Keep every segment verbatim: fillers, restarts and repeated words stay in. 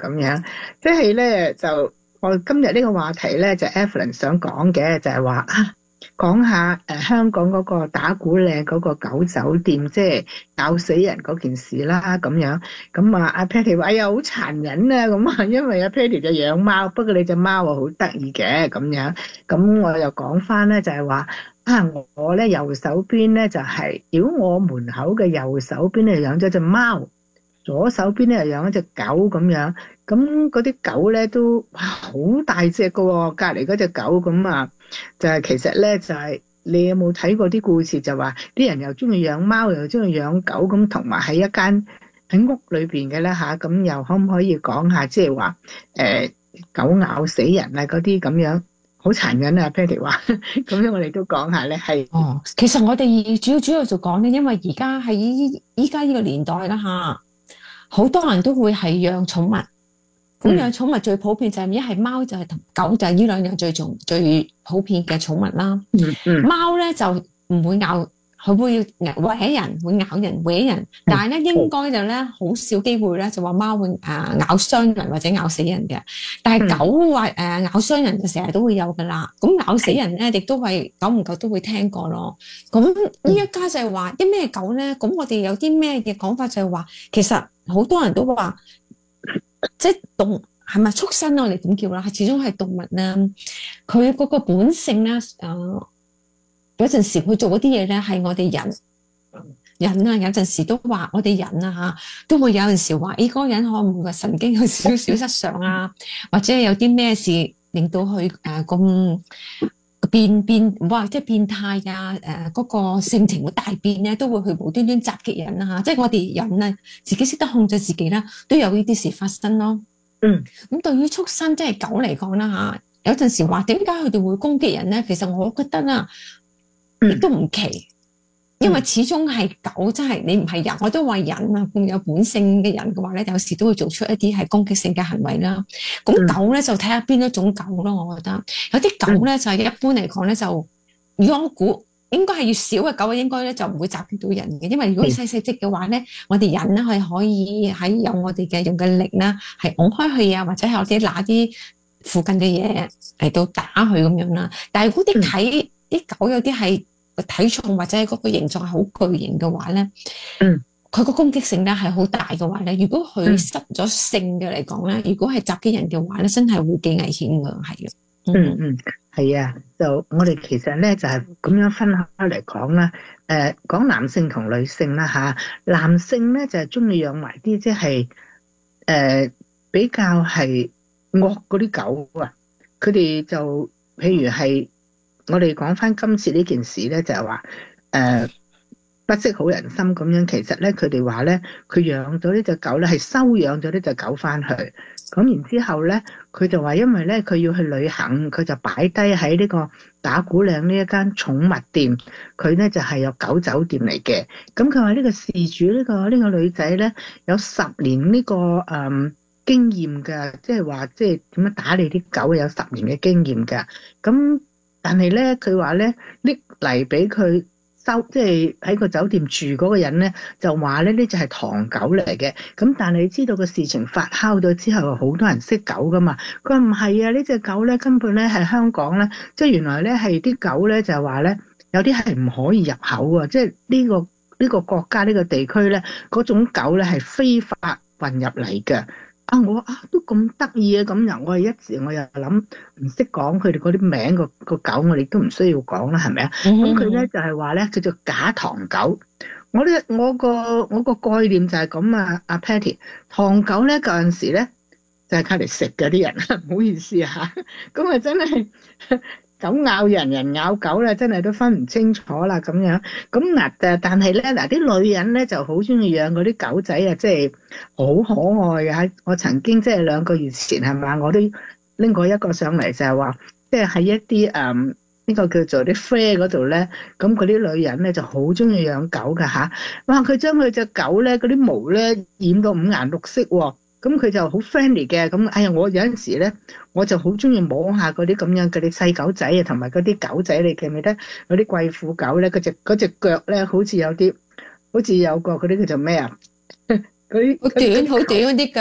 咁樣。即係咧就我今日呢個話題咧就 Evelyn 想講嘅就係話啊，講下誒、呃、香港嗰個打鼓嶺嗰個狗酒店即係咬死人嗰件事啦咁樣。咁啊阿 Patty 話哎呀好殘忍啊咁啊，因為阿 Patty 就養貓，不過你隻貓啊好得意嘅咁樣。咁我又講翻咧就係話啊，我咧右手邊咧就係、是、如果我門口嘅右手邊咧養咗隻貓，左手邊咧又養一隻狗咁樣。咁嗰啲狗咧都哇好大隻噶喎，隔離嗰隻狗咁啊，就係、是、其實咧就係、是、你有冇睇過啲故事就話啲人又中意養貓又中意養狗咁，同埋喺一間喺屋裏邊嘅咧吓，咁又可唔可以講下即係話誒狗咬死人啊嗰啲咁樣好殘忍啊 Patty 話，咁樣我哋都講下咧係。 哦，其實我哋主要主要就講咧，因為而家喺依家呢個年代啦吓，好多人都會係養寵物。咁養寵物最普遍就係一係貓就係同狗就係呢兩樣最重最普遍嘅寵物啦。 嗯嗯。貓咧就唔會咬，佢會搲人，會咬人搲人，但係咧應該就咧好少機會咧就話貓會誒咬傷人或者咬死人嘅。但係狗話誒咬傷人就成日都會有噶啦。咁咬死人咧亦都係久唔久都會聽過咯。咁呢一家就係話啲咩狗咧？咁我哋有啲咩嘅講法就係話，其實好多人都話。即係動係咪畜生我哋點叫啦？係始終係動物啦，佢嗰個本性咧，誒、呃、有陣時佢做嗰啲嘢咧，係我哋人人啊，有陣時都話我哋人啊嚇，都會有陣時話，咦嗰個人可能個神經有少少失常啊，或者有啲咩事令到佢誒咁變變哇，即係變態啊！誒、呃、嗰、嗰個性情會大變咧，都會去無端端襲擊人啊！即係我哋人啊，自己識得控制自己啦，都有呢啲事發生咯。 嗯， 咁對於畜生即係狗嚟講啦嚇，有陣時話點解佢哋會攻擊人咧？其實我覺得啊，亦都唔奇。因為始終係狗，真係你唔係人，我都話人啊，咁有本性嘅人嘅話咧，有時都會做出一啲係攻擊性嘅行為啦。咁狗咧就睇下邊一種狗咯，我覺得有啲狗咧就係、是、一般嚟講咧就，如果我估應該係越少嘅狗，應該咧就唔會襲擊到人嘅，因為如果細細隻嘅話咧，我哋人咧係可以喺有我哋嘅用嘅力啦，係拱開佢啊，或者係我哋拿啲附近嘅嘢嚟到打佢咁樣啦。但係嗰啲睇啲狗有啲係。體重或者嗰個形狀係好巨型嘅話咧，嗯，佢個攻擊性咧係好大嘅話咧，如果佢失咗性嘅嚟講咧，如果係襲擊人嘅話咧，真係會幾危險㗎，係嘅。 嗯嗯，係啊，就我哋其實咧就係咁樣分開嚟講啦。誒，講男性同女性啦嚇，男性咧就係中意養埋啲即係誒比較係惡嗰啲狗啊，佢哋就譬如係。我哋講翻今次呢件事咧，就係話誒不識好人心咁樣。其實咧，佢哋話咧，佢養咗呢隻狗咧，係收養咗呢隻狗翻去。咁然之後咧，佢就話因為咧，佢要去旅行，佢就擺低喺呢個打鼓嶺呢一間寵物店。佢咧就係有狗酒店嚟嘅。咁佢話呢個事主呢個呢個女仔咧，有十年呢個誒經驗㗎，即係話即係點樣打理啲狗有十年嘅經驗㗎。咁但係咧，佢話咧拎嚟俾佢收，即係喺個酒店住嗰個人咧，就話咧呢隻係唐狗嚟嘅。咁但係你知道個事情發酵咗之後，好多人識狗噶嘛。佢話唔係啊，呢隻狗咧根本咧係香港咧，即係原來咧係啲狗咧就係話咧有啲係唔可以入口啊，即係呢個呢個國家呢個地區咧嗰種狗咧係非法運入嚟嘅。啊！我啊都咁得意啊咁又，我係一時我又諗唔識講佢哋嗰啲名個個狗，我哋都唔需要講啦，係咪啊？咁佢咧就係話咧叫做假唐狗。我咧我個我個概念就係咁啊，阿 Patty， 唐狗咧嗰陣時咧就係靠嚟食嘅啲人，唔好意思啊，咁啊真係。狗咬人，人咬狗咧，真係都分唔清楚啦咁樣。咁嗱，誒，但係咧，嗱啲女人咧就好中意養嗰啲狗仔啊，即係好可愛嘅。我曾經即係兩個月前係嘛，我都拎過一個上嚟，就係話，即係喺一啲誒呢個叫做啲 fair 嗰度咧，咁嗰啲女人咧就好中意養狗㗎吓。哇！佢將佢隻狗咧嗰啲毛咧染到五顏六色喎。咁佢就好 friendly 嘅，咁哎呀，我有陣時咧，我就好中意摸下嗰啲咁樣嗰啲細狗仔啊，同埋嗰啲狗仔，你記唔記得嗰啲貴婦狗咧？嗰隻嗰隻腳咧，好似有啲，好似有個嗰啲叫做咩啊？嗰啲好短好短嗰啲腳，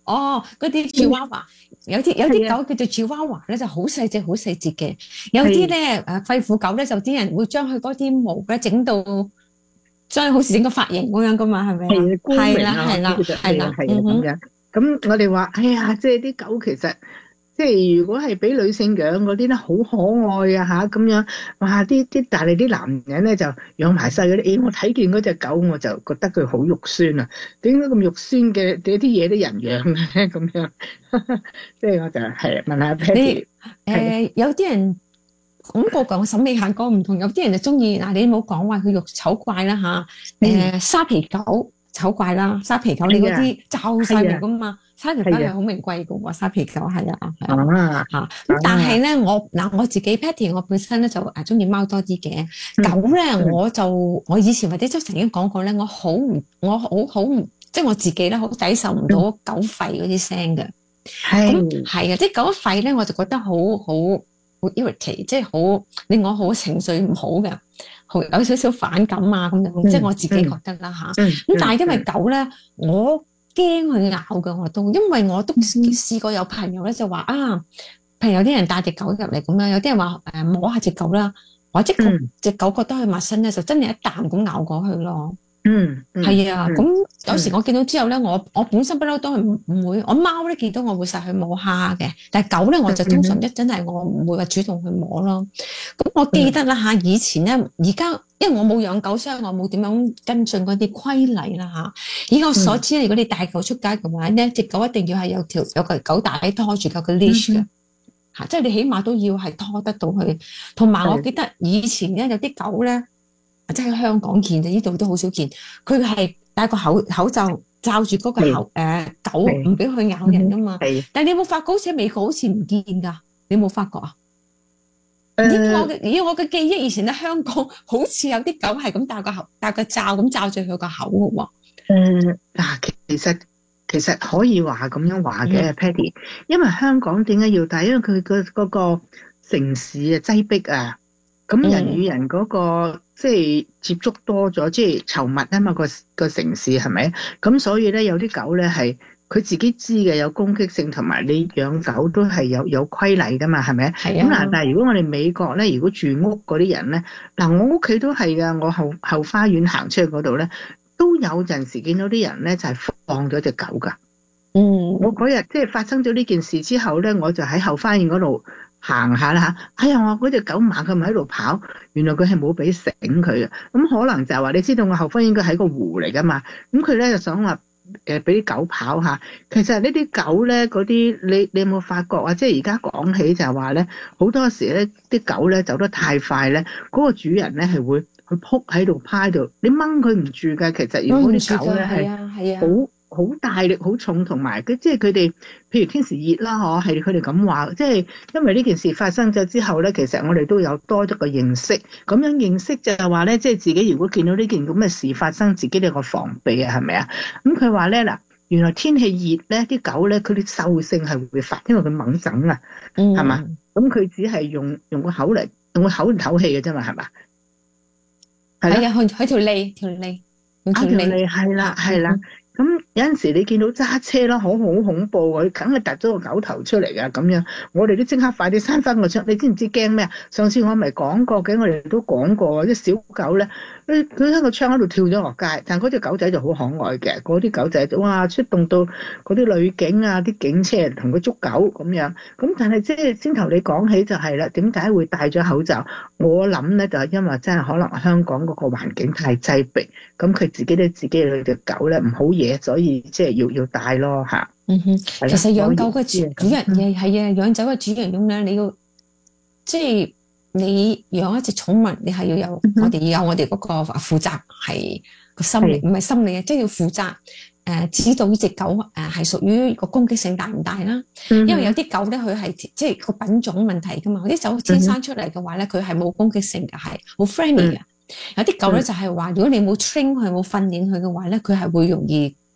哦，嗰啲 Chihuahua，有啲有啲狗叫做 Chihuahua 咧，就好細隻好細節嘅。有啲咧誒肺虎狗咧，就啲人會將佢嗰啲毛咧整到，將好似整個髮型咁樣噶嘛，係咪啊？係啦係啦係啦， 係咁樣。咁我哋話，哎呀，即係啲狗其實。即係如果係俾女性養嗰啲咧，好可愛啊嚇咁樣，哇！啲啲但係啲男人咧就養埋晒嗰啲，誒我睇見嗰隻狗我就覺得佢好肉酸啊！點解咁肉酸嘅啲嘢都人養嘅咁樣？即係我就係問下 Patty， 誒有啲人講過講審美眼光唔同，有啲人就中意嗱，你唔好講話佢肉醜怪啦嚇，誒沙皮狗醜怪啦，沙皮狗你嗰啲罩晒嚟噶嘛。沙皮狗係好名貴嘅喎，沙皮狗係啊，係啊嚇。咁但係咧，我嗱我自己 Patty，我本身咧就誒中意貓多啲嘅。狗咧我就我以前或者都曾經講過咧，我好唔我好好唔即係我自己咧好抵受唔到狗吠嗰啲聲嘅。係係啊，啲狗吠咧我就覺得好好好 irritate，即係好令我好情緒唔好嘅，好有少少反感啊咁樣，即係我自己覺得啦嚇。咁但係因為狗咧，我驚佢咬嘅我都，因為我都試過有朋友咧就話啊，譬如有啲人帶隻狗入嚟咁樣，有啲人話誒摸下隻狗啦，或者隻狗覺得佢陌生咧，就真係一啖咁咬過去咯。嗯，係啊，咁有時我見到之後咧，我我本身不嬲都係唔唔會，我貓咧見到我會實去摸下嘅，但係狗咧我就通常一真係我唔會話主動去摸咯。咁我記得啦嚇，以前咧而家。因為我冇養狗，所以我冇點樣跟進嗰啲規例啦嚇。以我所知咧，如果你帶狗出街嘅話咧，隻狗一定要係有條有個狗帶拖住個個 leash 嘅嚇，即係你起碼都要係拖得到佢。同埋我記得以前咧有啲狗咧，即係喺香港見，呢度都好少見。佢係戴個口口罩罩住嗰個口誒狗，唔俾佢咬人㗎嘛。但係你有冇發覺好似喺美國好似唔見㗎？你有冇發覺啊？以我嘅以我嘅記憶，以前喺香港好似有啲狗係咁戴個口戴個罩咁罩住佢個口嘅喎。誒嗱，其實其實可以話咁樣話嘅 Patty，因為香港點解要戴？因為佢個嗰個城市啊擠迫啊，咁人與人嗰個即係接觸多咗，即係稠密啊嘛個個城市係咪？咁所以咧有啲狗咧係。佢自己知嘅有攻擊性，同埋你養狗都係有有規例噶嘛，係咪？係啊。咁嗱，但係如果我哋美國咧，如果住屋嗰啲人咧，嗱我屋企都係噶，我後後花園行出去嗰度咧，都有陣時見到啲人咧就係放咗隻狗噶。嗯。我嗰日即係發生咗呢件事之後咧，我就喺後花園嗰度行下啦嚇。哎呀，我嗰隻狗猛佢咪喺度跑，原來佢係冇俾繩佢嘅。咁可能就係話你知道我後花園應該係個湖嚟噶嘛，咁佢咧就想話。誒俾啲狗跑下，其實呢啲狗咧嗰啲，你你有冇發覺啊？即係而家講起就係話咧，好多時咧啲狗咧走得太快咧，嗰個主人咧係會去撲喺度趴喺度，你掹佢唔住㗎。其實如果啲狗咧係好好大力、好重，同埋佢即係佢哋，譬如天時熱啦，嗬，係佢哋咁話，即係因為呢件事發生咗之後咧，其實我哋都有多咗個認識，咁樣認識就係話咧，即係自己如果見到呢件咁嘅事發生，自己都有個防備啊，係咪啊？咁佢話咧嗱，原來天氣熱咧，啲狗咧佢啲獸性係會發，因為佢猛整啊，係嘛？咁佢只係用用個口嚟用個口嚟唞氣嘅啫嘛，係嘛？ 係啊，佢佢條脷條脷用條脷係啦係啦。咁有陣時你見到揸車啦，好好恐怖啊！佢梗係突咗個狗頭出嚟㗎咁樣，我哋都即刻快啲閂翻個窗。你知唔知驚咩啊？上次我咪講過嘅，我哋都講過，啲小狗咧，佢佢喺個窗嗰度跳咗落街，但嗰隻狗仔就好可愛嘅，嗰啲狗仔哇出動到嗰啲女警啊、啲警車同佢捉狗咁樣。咁但係即係先頭你講起就係啦，點解會戴咗口罩？我諗咧就係因為真係可能香港嗰個環境太擠迫，咁佢自己都自己佢隻狗咧唔好嘢，所以即係要要帶咯嚇。 嗯哼，其實養狗嘅主主人嘅係啊，養走嘅主人咁咧，你要即係你養一隻寵物，你係要有、嗯、我哋要有我哋嗰個負責係個心理，唔係心理啊，即係要負責誒、呃、指導呢隻狗誒係屬於個攻擊性大唔大啦、嗯？因為有啲狗咧，佢係即係個品種問題噶嘛，有啲狗天生出嚟嘅話咧，佢係冇攻擊性嘅，係好 friendly 嘅。有啲狗咧就係話，如果你冇 train 佢，冇訓練佢嘅話咧，佢係會容易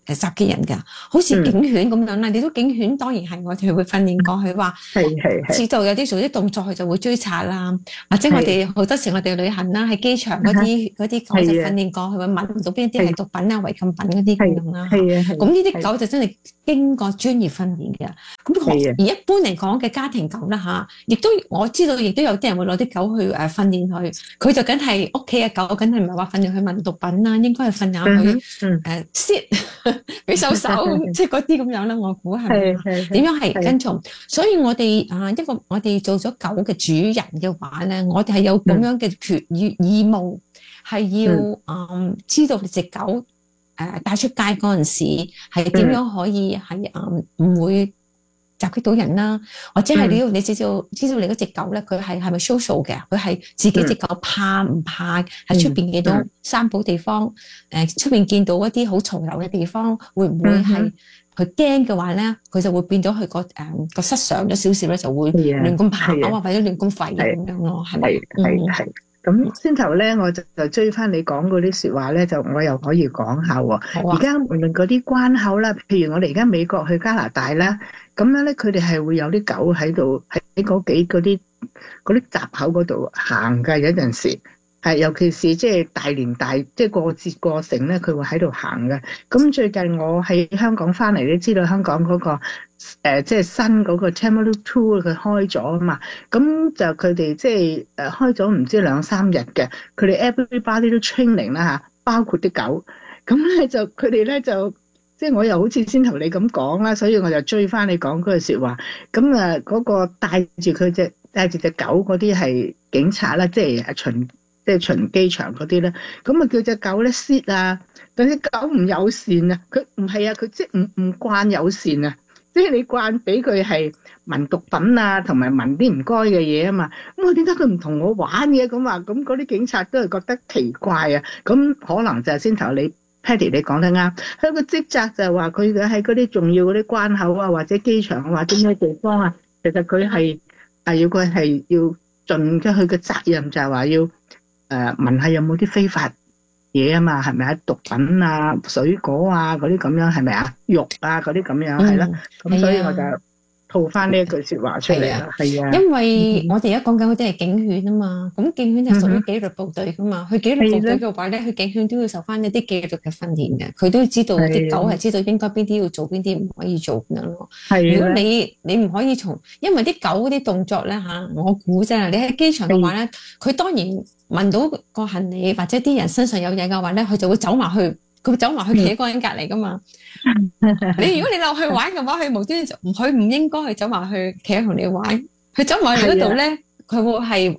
誒襲擊人㗎，好似警犬咁樣啦。你都警犬當然係我哋會訓練過佢話，知道有啲做啲動作佢就會追查啦，或者我哋好多時我哋旅行啦喺機場嗰啲嗰啲狗就訓練過，佢會聞到邊啲係毒品啊、違禁品嗰啲咁樣啦。咁呢啲狗就真係經過專業訓練嘅。咁而一般嚟講嘅家庭狗啦嚇，亦都我知道亦都有啲人會攞啲狗去誒訓練佢，佢就梗係屋企嘅狗，梗係唔係話訓練佢聞毒品啦，應該係訓練佢誒 sit 俾手手，即係嗰啲咁樣啦。我估係點樣係跟從，所以我哋啊一個我哋做咗狗嘅主人嘅話咧，我哋係有咁樣嘅權義義務，係要嗯知道隻狗誒帶出街嗰陣時係點樣可以係誒唔會襲擊到人啦，或者係你要你知道知道你嗰隻狗咧，佢係係咪 social 嘅？佢係自己隻狗怕唔怕喺出邊見到山堡地方？誒出邊見到一啲好嘈鬧嘅地方，會唔會係佢驚嘅話咧？佢就會變咗佢個誒個失常咗少少咧，就會亂咁跑啊，或者亂咁吠咁樣咯，係咪？ 係係。咁先頭咧，我就就追翻你講嗰啲説話咧，就我又可以講下喎。而家、啊、無論嗰啲關口啦，譬如我哋而家美國去加拿大啦，咁樣咧佢哋係會有啲狗喺度喺嗰幾嗰啲嗰啲閘口嗰度行㗎，有陣時係尤其是即係大年大即係過節過城咧，佢會喺度行㗎。咁最近我喺香港翻嚟，你知道香港嗰、嗰個。誒、呃，即係新嗰個 Channel Two 佢開咗啊嘛，咁就佢哋即係誒開咗唔知兩三日嘅，佢哋 everybody 都 training 啦吓，包括啲狗，咁咧就佢哋咧就即係我又好似先頭你咁講啦，所以我就追翻你講嗰句說話，咁啊嗰個帶住佢隻帶住隻狗嗰啲係警察啦，即係巡即係巡機場嗰啲咧，咁啊叫隻狗咧 sit 啊，但隻狗唔友善啊，佢唔係啊，佢即係唔唔慣友善啊。即係你慣俾佢係聞毒品啊，同埋聞啲唔該嘅嘢啊嘛。咁我點解佢唔同我玩嘅咁話？咁嗰啲警察都係覺得奇怪啊。咁可能就係先頭你 Patty 你講得啱，佢個職責就係話佢喺嗰啲重要嗰啲關口啊，或者機場啊，或者咩地方啊，其實佢係係要佢係要盡嘅佢嘅責任，就係話要誒聞下有冇啲非法嘢啊嘛，係咪啊？毒品啊、水果啊嗰啲咁樣係咪啊？肉啊嗰啲咁樣係啦，咁、嗯、所以我就套翻呢一句説話出嚟啦。係啊， 因為我哋而家講緊嗰啲係警犬啊嘛，咁警犬就屬於紀律部隊噶嘛，佢、嗯、紀律部隊嘅話咧，佢警犬都要受翻一啲紀律嘅訓練嘅，佢都要知道啲狗係知道應該邊啲要做，邊啲唔可以做咁樣咯。如果你你唔可以從，因為啲狗嗰啲動作咧嚇，我估啫，你喺機場嘅話咧，佢當然聞到個行李或者啲人身上有嘢嘅話咧，佢就會走埋去，佢會走埋去企喺嗰個人隔離噶嘛。你如果你落去玩嘅話，佢無端端就唔，佢唔應該去走埋去企喺同你玩，佢走埋去嗰度咧，佢會係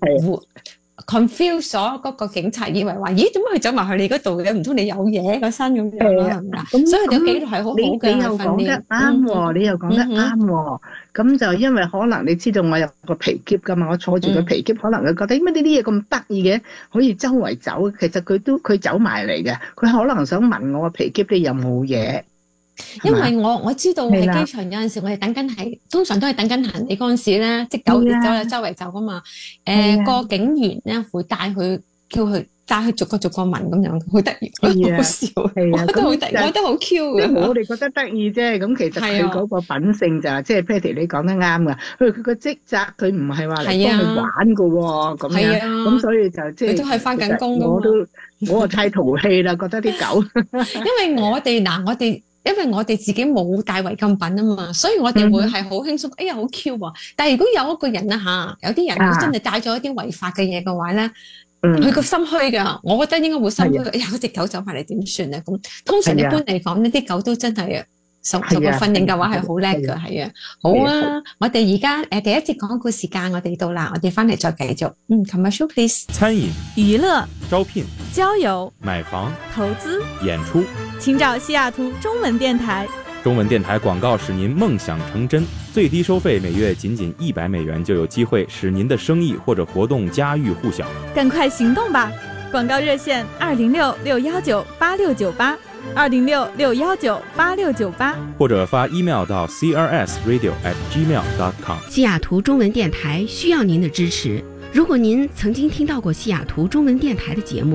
confuse 咗嗰個警察，以為話咦點解佢走埋去你嗰度嘅？唔通你有嘢個身咁樣啦？係咪啊？咁所以有紀律係好好嘅。 你又講得啱喎，你又講得啱喎。咁就因為可能你知道我有個皮篋噶嘛，我坐住個皮篋，可能佢覺得乜呢啲嘢咁得意嘅，可以周圍走。其實佢都佢走埋嚟嘅，佢可能想問我個皮篋你有冇嘢。 因為我我知道喺機場有陣時我哋等緊係，通常都係等緊行李嗰陣時咧，即狗走啊周圍走噶嘛。誒個警員咧會帶佢叫佢帶佢逐個逐個問咁樣，好得意，好笑。我覺得好得意，我覺得好 Q 嘅。我哋覺得得意啫，咁其實佢嗰個品性就係即係 Patty 你講得啱噶。佢佢個職責佢唔係話嚟幫佢玩噶喎，咁樣咁所以就即係佢都係翻緊工。我都我啊太淘氣啦，覺得啲狗。因為我哋嗱我哋。因為我哋自己冇帶違禁品啊嘛，所以我哋會係好輕鬆。哎呀，好 Q 啊！但係如果有一個人啊嚇，有啲人佢真係帶咗一啲違法嘅嘢嘅話咧，佢個心虛㗎。我覺得應該會心虛。哎呀，嗰隻狗走埋嚟點算咧？咁通常一般嚟講呢啲狗都真係受受過訓練嘅話係好叻㗎，係啊。好啊，我哋而家誒第一節講故事時間我哋到啦，我哋翻嚟再繼續。嗯 ，commercial please。 餐飲、 娛樂、 招聘、 交友、 買房、 投資、 演出， 請找西雅圖中文電台。 中文電台廣告使您夢想成真，最低收費每月僅僅一百美元，就有機會使您的生意或者活動家喻戶曉。 趕快行動吧！廣告熱線二零六六幺九八六九八，二零六六幺九八六九八， 或者發 email 到 c r s radio at gmail dot com。 西雅圖中文電台需要您的支持。如果您曾經聽到過西雅圖中文電台的節目，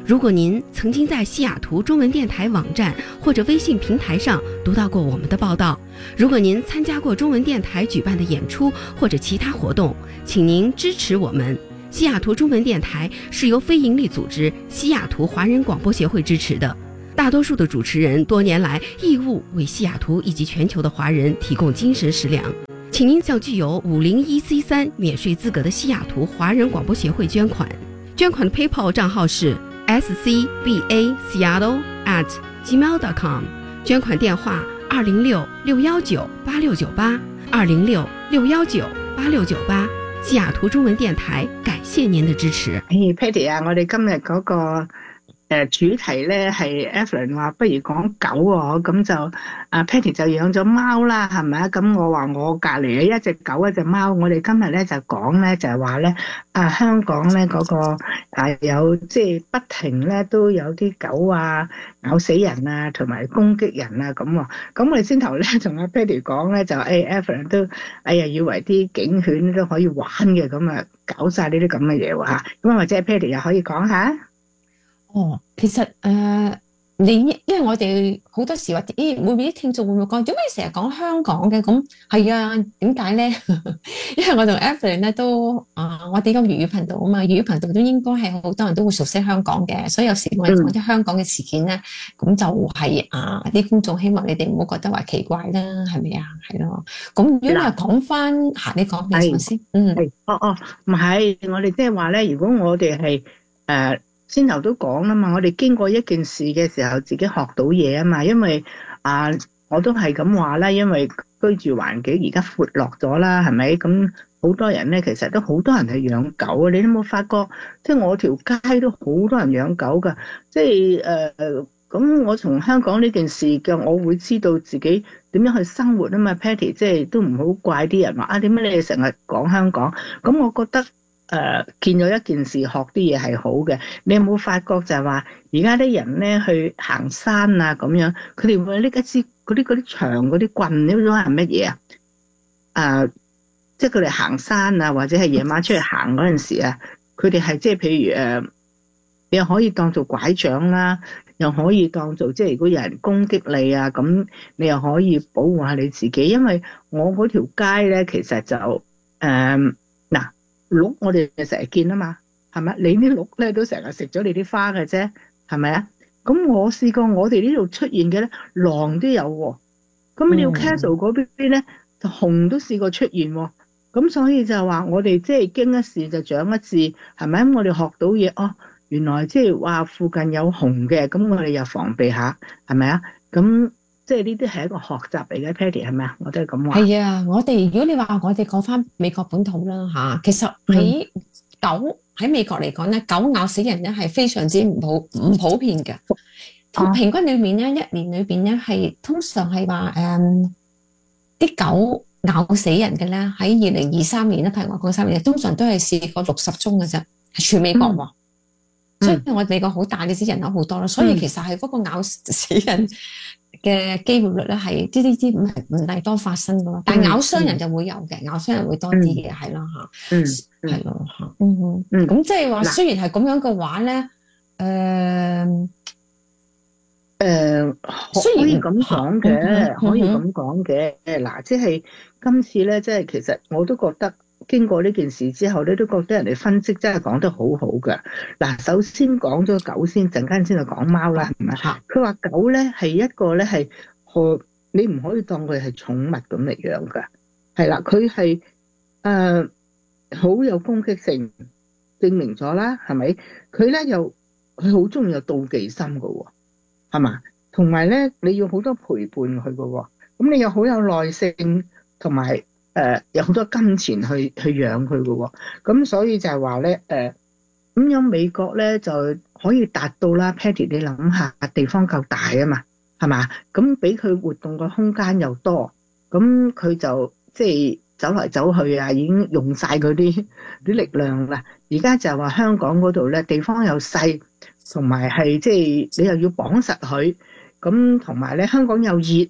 如果您曾经在西雅图中文電台網站或者微信平台上讀到過我們的報道，如果您參加過中文電台舉辦的演出或者其他活動，請您支持我們。西雅圖中文電台是由非營利組織西雅圖華人廣播協會支持的，大多數的主持人多年來義務為西雅圖以及全球的華人提供精神食糧。請您向具有五零一 C 三免稅資格的西雅圖華人廣播協會捐款，捐款的 PayPal 賬號是S C B A Seattle at gmail dot com， 捐款電話二零六六一九八六九八二零六六一九八六九八。西雅圖中文電台感謝您的支持。 誒 Patty 啊，我哋今日嗰個誒主題咧係 Evelyn 話不如講狗喎，咁就啊 Patty 就養咗貓啦，係咪啊？咁我話我隔離嘅一隻狗一隻貓，我哋今日咧就講咧就係話咧啊香港咧嗰個啊有即係不停咧都有啲狗啊咬死人啊，同埋攻擊人啊咁喎。咁我哋先頭咧同阿 Patty 講咧就誒 Evelyn 都哎呀以為啲警犬都可以玩嘅，咁啊搞晒呢啲咁嘅嘢喎嚇。咁或者 Patty 又可以講下。 哦，其實誒、呃，你因為我哋好多時話，咦，會唔會啲聽眾會唔會講，點解成日講香港嘅？咁係啊，點解咧？因為我同 Evelyn 咧都啊、呃，我哋個粵語頻道啊嘛，粵語頻道都應該係好多人都會熟悉香港嘅，所以有時我哋講啲香港嘅事件咧，咁、嗯、就係、是、啊，啲觀眾希望你哋唔好覺得話奇怪啦，係咪啊？係咯。咁如果你話講翻嚇，你講你講先，嗯， 哦哦，唔係，我哋即係話咧，如果我哋係誒。呃先頭都講啦嘛，我哋經過一件事嘅時候，自己學到嘢啊嘛。因為啊，我都係咁話啦，因為居住環境而家闊落咗啦，係咪？咁好多人咧，其實都好多人係養狗啊。你有冇發覺？即係我條街都好多人養狗噶。即係誒，咁、呃、我從香港呢件事嘅，我會知道自己點樣去生活啊嘛。Patty，即係都唔好怪啲人話啊，點解你哋成日講香港？咁我覺得。誒、呃，見咗一件事，學啲嘢係好嘅。你有冇發覺就係話，而家啲人咧去行山啊咁樣，佢哋會拎一支嗰啲嗰啲長嗰啲棍，呢種係乜嘢啊？誒、呃，即係佢哋行山啊，或者係夜晚出去行嗰陣時啊，佢哋係即係譬如誒、呃，你又可以當做拐杖啦，又可以當做即係如果有人攻擊你啊，咁你又可以保護下你自己。因為我嗰條街咧，其實就誒。呃鹿我哋成日見啊嘛，係咪？你啲鹿咧都成日食咗你啲花嘅啫，係咪啊？咁我試過我哋呢度出現嘅咧，狼都有喎。咁你要 Castle 嗰邊咧，就熊都試過出現喎。咁所以就話我哋即係經一事就長一智，係咪？我哋學到嘢哦，原來即係話附近有熊嘅，咁我哋又防備下，係咪啊？咁即係呢啲係一個學習嚟嘅 Patty 係咪啊？我都係咁話。係啊，我哋如果你話我哋講翻美國本土啦嚇，其實喺狗喺美國嚟講咧，狗咬死人咧係非常之唔普唔普遍嘅。哦、平均裏面咧，一年裏邊咧係通常係話誒啲狗咬死人嘅咧，喺二零二三年咧，譬如我講三年，通常都係試過六十宗嘅啫，係全美國喎。嗯、所以我哋美國好大，你知人口好多啦，所以其實係嗰個咬死人嘅機會率咧係呢啲啲唔係唔係多發生噶咯，但係咬傷人就會有嘅，嗯、咬傷人會多啲嘅，係咯吓，係咯吓，嗯嗯，咁即係話雖然係咁樣嘅話咧，誒、呃、誒、 呃，可以咁講嘅，可以咁講嘅，誒嗱，即係今次咧，即係其實我都覺得。經過呢件事之後咧，都覺得人哋分析真係講得好好㗎。嗱，首先講咗狗先，陣間先就講貓啦，係咪？佢話狗咧係一個咧係，你唔可以當佢係寵物咁嚟養㗎。係啦，佢係誒好有攻擊性，證明咗啦，係咪？佢咧又佢好中意有妒忌心㗎喎，係嘛？同埋咧，你要好多陪伴佢㗎喎，咁你又好有耐性，同埋。誒、呃、有好多金錢去去養佢嘅喎，咁所以就係話咧誒咁樣美國咧就可以達到啦。Patty 你諗下，地方夠大啊嘛，係嘛？咁俾佢活動嘅空間又多，咁佢就即係走嚟走去啊，已經用晒佢啲啲力量啦。而家就係話香港嗰度咧地方又細，同埋係即係你又要綁實佢，咁同埋咧香港又熱。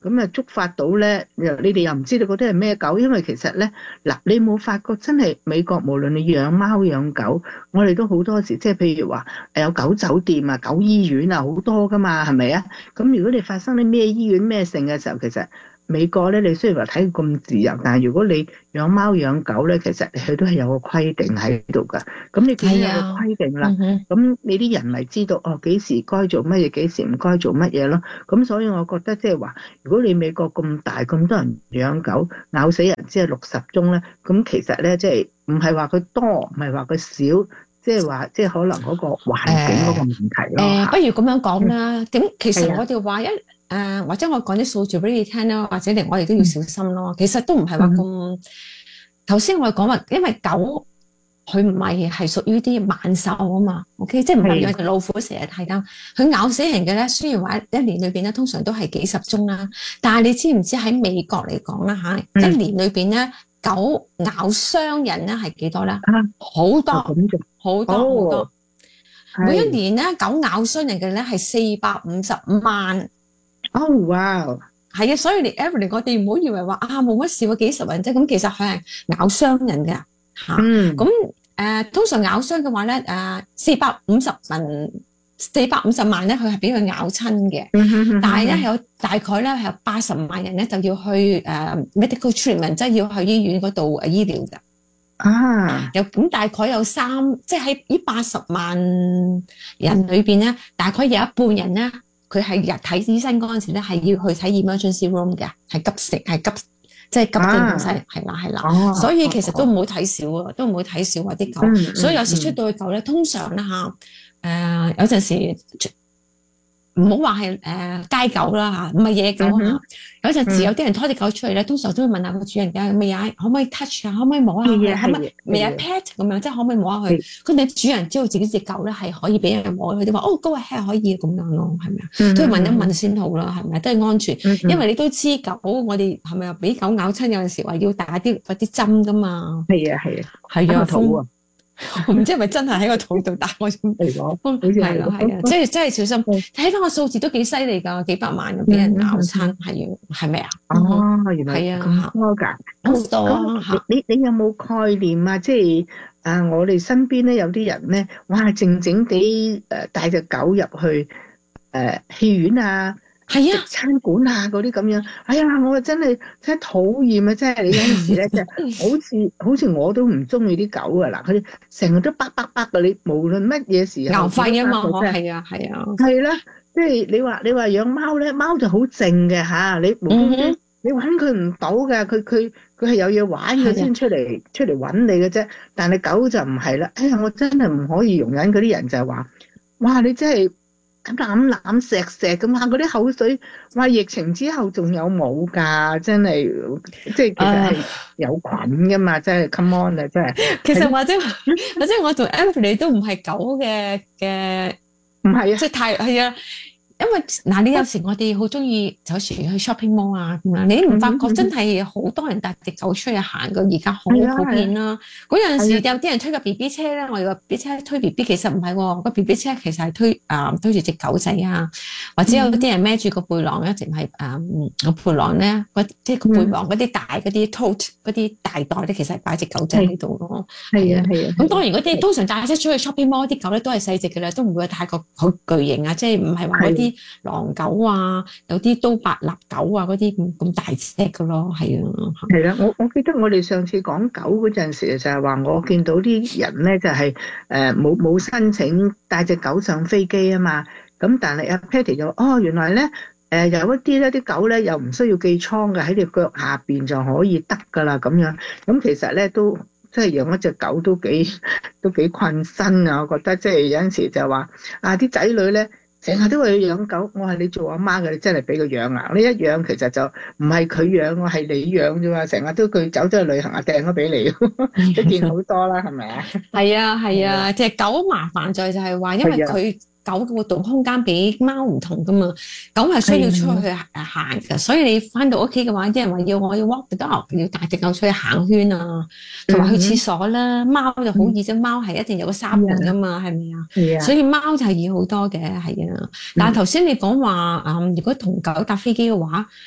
咁啊觸發到咧，又你哋又唔知道嗰啲係咩狗，因為其實咧嗱，你冇發覺真係美國無論你養貓養狗，我哋都好多時即係譬如話誒有狗酒店啊、狗醫院啊好多噶嘛，係咪啊？咁如果你發生啲咩醫院咩性嘅時候，其實美國咧，你雖然話睇咁自由，但係如果你養貓養狗咧，其實佢都係有個規定喺度噶。咁你既然有個規定啦，咁、啊、你啲人咪知道哦幾時該做乜嘢，幾時唔該做乜嘢咯。咁所以我覺得即係話，如果你美國咁大咁多人養狗，咬死人只係六十宗咧，咁其實咧即係唔係話佢多，唔係話佢少，即係話即係可能嗰個環境嗰個問題咯。 誒、呃呃，不如咁樣講啦。咁、嗯、其實我哋話一。誒、呃，或者我講啲數字俾你聽啦，或者你我哋都要小心咯。嗯、其實都唔係話咁。頭、嗯、先我講話，因為狗佢唔係係屬於啲猛獸啊嘛 ，OK， 即係唔係養隻老虎成日睇緊，佢咬死人嘅咧。雖然話一年裏邊咧，通常都係幾十宗啦，但係你知唔知喺美國嚟講啦嚇，嗯、一年裏邊咧狗咬傷人咧係幾多咧？好、啊、多，好多好多。哦、每一年咧狗咬傷人嘅咧係四百五十萬。 哦，哇！ 係啊，所以你 every 我哋唔好以為話啊冇乜事喎，幾十人啫，咁其實佢係咬傷人嘅嚇。嗯。咁誒、呃，通常咬傷嘅話咧，誒四百五十萬四百五十萬咧，佢係俾佢咬親嘅。嗯、但係咧有大概咧係有八十萬人咧就要去誒、uh, medical treatment， 即係要去醫院嗰度誒醫療嘅。啊。有咁大概有三，即係喺呢八十萬人裏邊咧，大概有一半人咧。佢係日睇醫生嗰陣時咧，係要去睇 emergency room 嘅，係急食，係急，即係急症咁犀利，係啦係啦。啊、所以其實都唔好睇少啊，都唔好睇少啊啲狗。嗯嗯、所以有時出到去狗咧，通常咧嚇，誒、呃、有陣時唔好話係誒街狗啦嚇，唔係野狗啊。嗯、有陣時有啲人拖隻狗出嚟咧，通常都會問下個主人嘅，未啊？可唔可以 touch 啊？可唔可以摸下佢？可唔可以未啊 pet 咁樣，即係可唔可以摸下佢？咁你主人知道自己隻狗咧係可以俾人摸，佢哋話哦，go ahead可以咁樣咯，係咪啊？嗯、都要問一問先好啦，係咪？都係安全，嗯、因為你都知狗，我哋係咪啊？俾狗咬親有陣時話要打啲嗰啲針噶嘛？係啊係啊，係啊，痛啊！我唔知係咪真係喺個肚度打我針嚟講，係啦係啊，即係真係小心。睇翻個數字都幾犀利㗎，幾百萬俾人咬親，係要係咪啊？ 哦，原來係啊，咁多㗎， 好多啊！ 你你有冇概念啊？即係啊，我哋身邊咧有啲人咧，哇，靜靜地誒帶隻狗入去誒戲院啊。係啊，餐館啊嗰啲咁樣，哎呀，我真係真係討厭啊！真係你有陣時咧，即係好似好似我都唔中意啲狗啊！嗱，佢哋成日都叭叭叭嘅，你無論乜嘢時候， 咬肺啊嘛，係啊係啊， 係啦，即係你話你話養貓咧，貓就好靜嘅吓，你無端端你搵佢唔到㗎，佢佢佢係有嘢玩佢先出嚟出嚟搵你嘅啫，但係狗就唔係啦。哎呀，我真係唔可以容忍嗰啲人就係話，哇，你真係〜咁攬攬錫錫咁啊！嗰啲口水，哇！疫情之後仲有冇㗎？真係，即係其實係有菌㗎嘛！真係 come on 啊！真係。 其實或者或者我同 Anthony 都唔係狗嘅嘅， 唔係啊， 即係太係啊。因為嗱，你有時我哋好中意有時去 shopping mall 啊咁樣，你唔發覺真係好多人帶隻狗出去行㗎？而家好普遍啦。嗰陣時有啲人推個 B B 車咧，我哋個 B B 車推 B B， 其實唔係喎，個 B B 車其實係推啊、呃、推住隻狗仔啊，或者有啲人孭住個背囊，一直係誒個背囊咧，即係個背囊嗰啲大嗰啲 tote 嗰啲大袋咧，其實係擺隻狗仔喺度咯。係啊係啊。咁當然嗰啲通常帶隻出去 shopping mall 啲狗咧都係細隻嘅啦，都唔會太過好巨型啊，即係唔係話嗰啲。啲狼狗啊，有啲都白納狗啊，嗰啲咁咁大隻嘅咯，係啊， 係啦，我我記得我哋上次講狗嗰陣時就係話，我見到啲人咧就係誒冇冇申請帶隻狗上飛機啊嘛，咁但係阿 Patty 就哦原來咧誒、呃、有一啲咧啲狗咧又唔需要寄倉嘅，喺條腳下邊就可以得噶啦咁樣，咁其實咧都即係養一隻狗都幾都幾困身啊，我覺得即係有陣時就話啊啲仔女咧。成日都話要養狗，我係你做阿媽嘅，你真係俾佢養啊！你一養其實就唔係佢養，我係你養啫嘛。成日都佢走咗去旅行啊，掟咗俾你，都見好多啦，係咪啊？ 係啊係啊，隻狗麻煩在就係話，因為佢狗嘅活動空間比貓唔同噶嘛，狗係需要出去行嘅，所以你翻到屋企嘅話，啲人話要我要 walk the dog，要帶隻狗出去行圈啊，同埋去廁所啦。貓就好易啫，貓係一定有個閂門噶嘛，係咪啊？係啊，所以貓就係易好多嘅，係啊。但係頭先你講話，嗯，如果同狗搭飛機嘅話，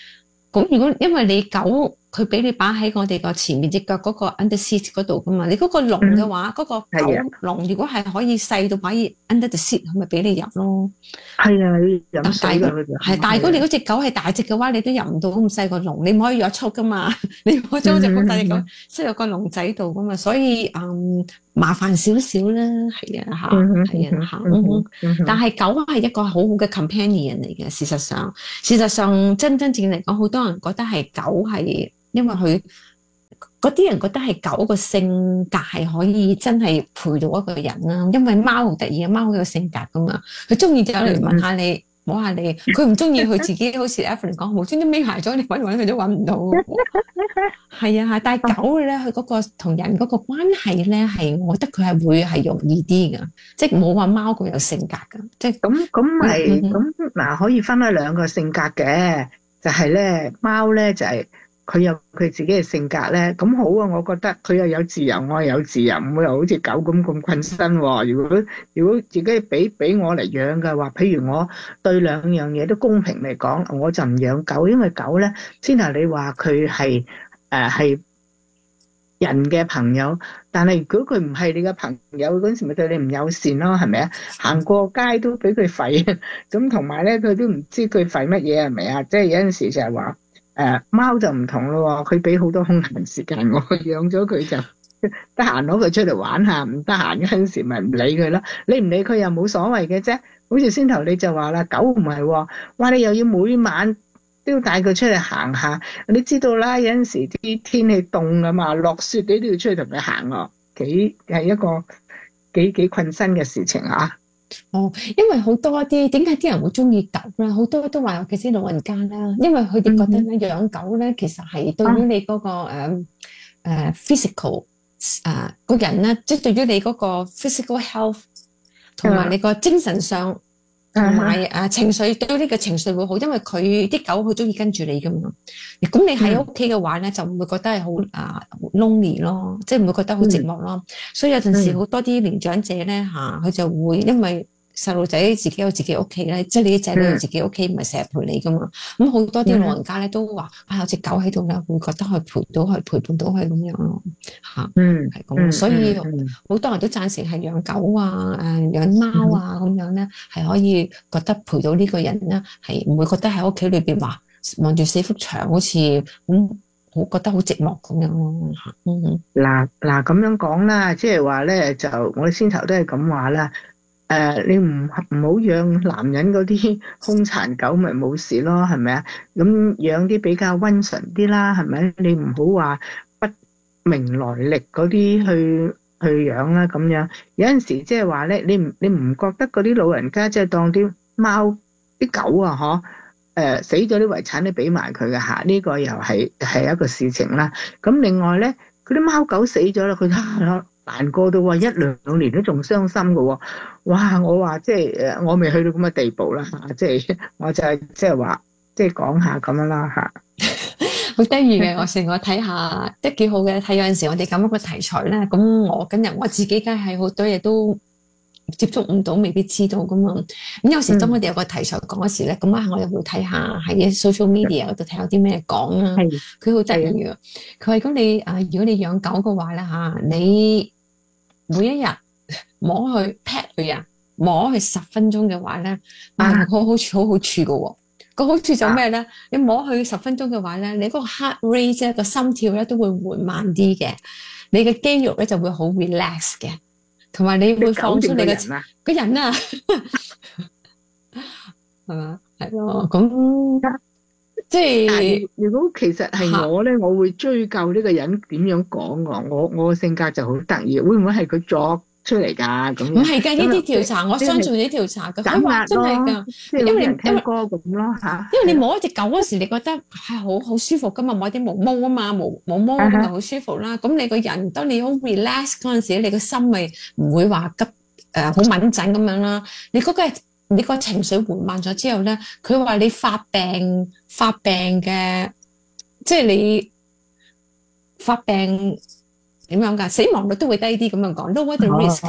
咁如果因為你狗佢俾你擺喺我哋個前面隻腳嗰個 under seat 嗰度噶嘛，你嗰個籠嘅話，嗰、嗯、個狗籠如果係可以細到擺 under the seat，佢咪俾你入咯。 係啊，你飲水㗎係，但係如果你嗰隻狗係大隻嘅話，你都入唔到咁細個籠，你唔可以約束噶嘛，你唔可以將隻咁大隻狗塞入個籠仔度噶嘛，所以嗯麻煩少少啦，係啊嚇，係啊嚇，但係狗係一個好好嘅 companion 嚟嘅，事實上，事實上真真正正嚟講，好多人覺得係狗係。因為佢嗰啲人覺得係狗個性格係可以真係陪到一個人啦，因為貓好得意啊，貓好有性格噶嘛，佢中意就嚟問下你，摸下你，佢唔中意佢自己好似 Evelyn 講，無端端孭鞋咗，你搵搵佢都搵唔到。係啊，但係狗咧，佢嗰個同人嗰個關係咧，係我覺得佢係會係容易啲噶，即係冇話貓咁有性格噶，即係咁咁係咁嗱，可以分開兩個性格嘅，就係咧貓咧就係。佢有佢自己嘅性格咧，咁好啊！我覺得佢又有自由，我又有自由，唔會又好似狗咁咁困身喎。如果如果自己俾俾我嚟養嘅話，譬如我對兩樣嘢都公平嚟講，我就唔養狗，因為狗咧，先頭你話佢係誒係人嘅朋友，但係如果佢唔係你嘅朋友嗰陣時，咪對你唔友善咯，係咪啊？行過街都俾佢吠，咁同埋咧佢都唔知佢吠乜嘢係咪啊？即係有陣時就係話。誒、呃、貓就唔同咯，佢俾好多空閒時間我，養咗佢就得閒攞佢出嚟玩下，唔得閒嗰陣時咪唔理佢咯。你唔理佢又冇所謂嘅啫。好似先頭你就話啦，狗唔係喎，哇你又要每晚都要帶佢出嚟行下。你知道啦，有陣時啲天氣凍啊嘛，落雪你都要出去同佢行喎，幾係一個幾幾困身嘅事情啊！ 哦，因為好多啲點解啲人會中意狗咧？好多都話尤其是老人家啦，因為佢哋覺得咧養狗咧，其實係對於你嗰、那個誒誒、嗯呃、physical 誒、呃、個人咧，即係對於你嗰個 physical health 同埋你個精神上同埋誒情緒，對於呢個情緒會好，因為佢啲狗佢中意跟住你噶嘛。咁你喺屋企嘅話咧，就唔會覺得係好啊 lonely 咯，即係唔會覺得好寂寞咯。所以有陣時好多啲年長者咧嚇，佢就會因為細路仔自己有自己屋企咧，即係你啲仔女有自己屋企，唔係成日陪你噶嘛。咁好多啲老人家咧都話啊，有隻狗喺度咧，會覺得可以陪到佢，陪伴到佢咁樣咯嚇。嗯，係咁，所以好多人都贊成係養狗啊、誒養貓啊咁樣咧，係可以覺得陪到呢個人咧，係唔會覺得喺屋企裏邊話望住四幅牆，好似咁好覺得好寂寞咁樣咯嚇。嗯， 嗱嗱咁樣講啦，即係話咧，就我哋先頭都係咁話啦。誒、呃，你唔唔好養男人嗰啲兇殘狗，咪冇事咯，係咪啊？咁養啲比較溫順啲啦，係咪？你唔好話不明來歷嗰啲去去養啦，咁樣有陣時即係話咧，你唔你唔覺得嗰啲老人家即係當啲貓啲狗啊，嗬？誒、呃，死咗啲遺產都俾埋佢嘅吓，呢、這個又係係一個事情啦。咁另外咧，嗰啲貓狗死咗啦，佢都難過到話一兩年都仲傷心嘅喎。哇！我話即係誒，我未去到咁嘅地步啦嚇，即係我就係即係話即係講下咁樣啦嚇。 好得意嘅，我成日我睇下即係幾好嘅。睇有陣時我哋咁一個題材咧，咁我今日我自己梗係好多嘢都接觸唔到，未必知道噶嘛。咁有時當我哋有個題材講嗰時咧，咁啊我又會睇下喺 social media 嗰度睇有啲咩講啦。佢好得意嘅，佢話咁你啊，如果你養狗嘅話咧嚇，你每一日摸佢 pet 佢啊，摸佢十分鐘嘅話咧，啊好好處好好處嘅喎。個好處就咩咧？你摸佢十分鐘嘅話咧，你嗰個 heart rate 咧，個心跳咧都會緩慢啲嘅，你嘅肌肉咧就會好 relax 嘅，同埋你會放鬆你嘅個人啊，係嘛？係咯，咁即係如果其實係我咧，我會追究呢個人點樣講我，我我嘅性格就好得意，會唔會係佢作出嚟㗎？咁唔係㗎，呢啲調查我相信呢啲調查㗎，佢話真係㗎，因為你聽歌咁咯嚇。 因為你摸一隻狗嗰時，你覺得係好好舒服㗎嘛，摸啲毛毛啊嘛，毛毛毛咁就好舒服啦。咁你個人當你好 relax 嗰陣時，你個心咪唔會話急誒好敏陣咁樣啦。你嗰個你個情緒緩慢咗之後咧，佢話你發病發病嘅，即係你發病點樣㗎？死亡率都會低啲咁樣講，lower the risk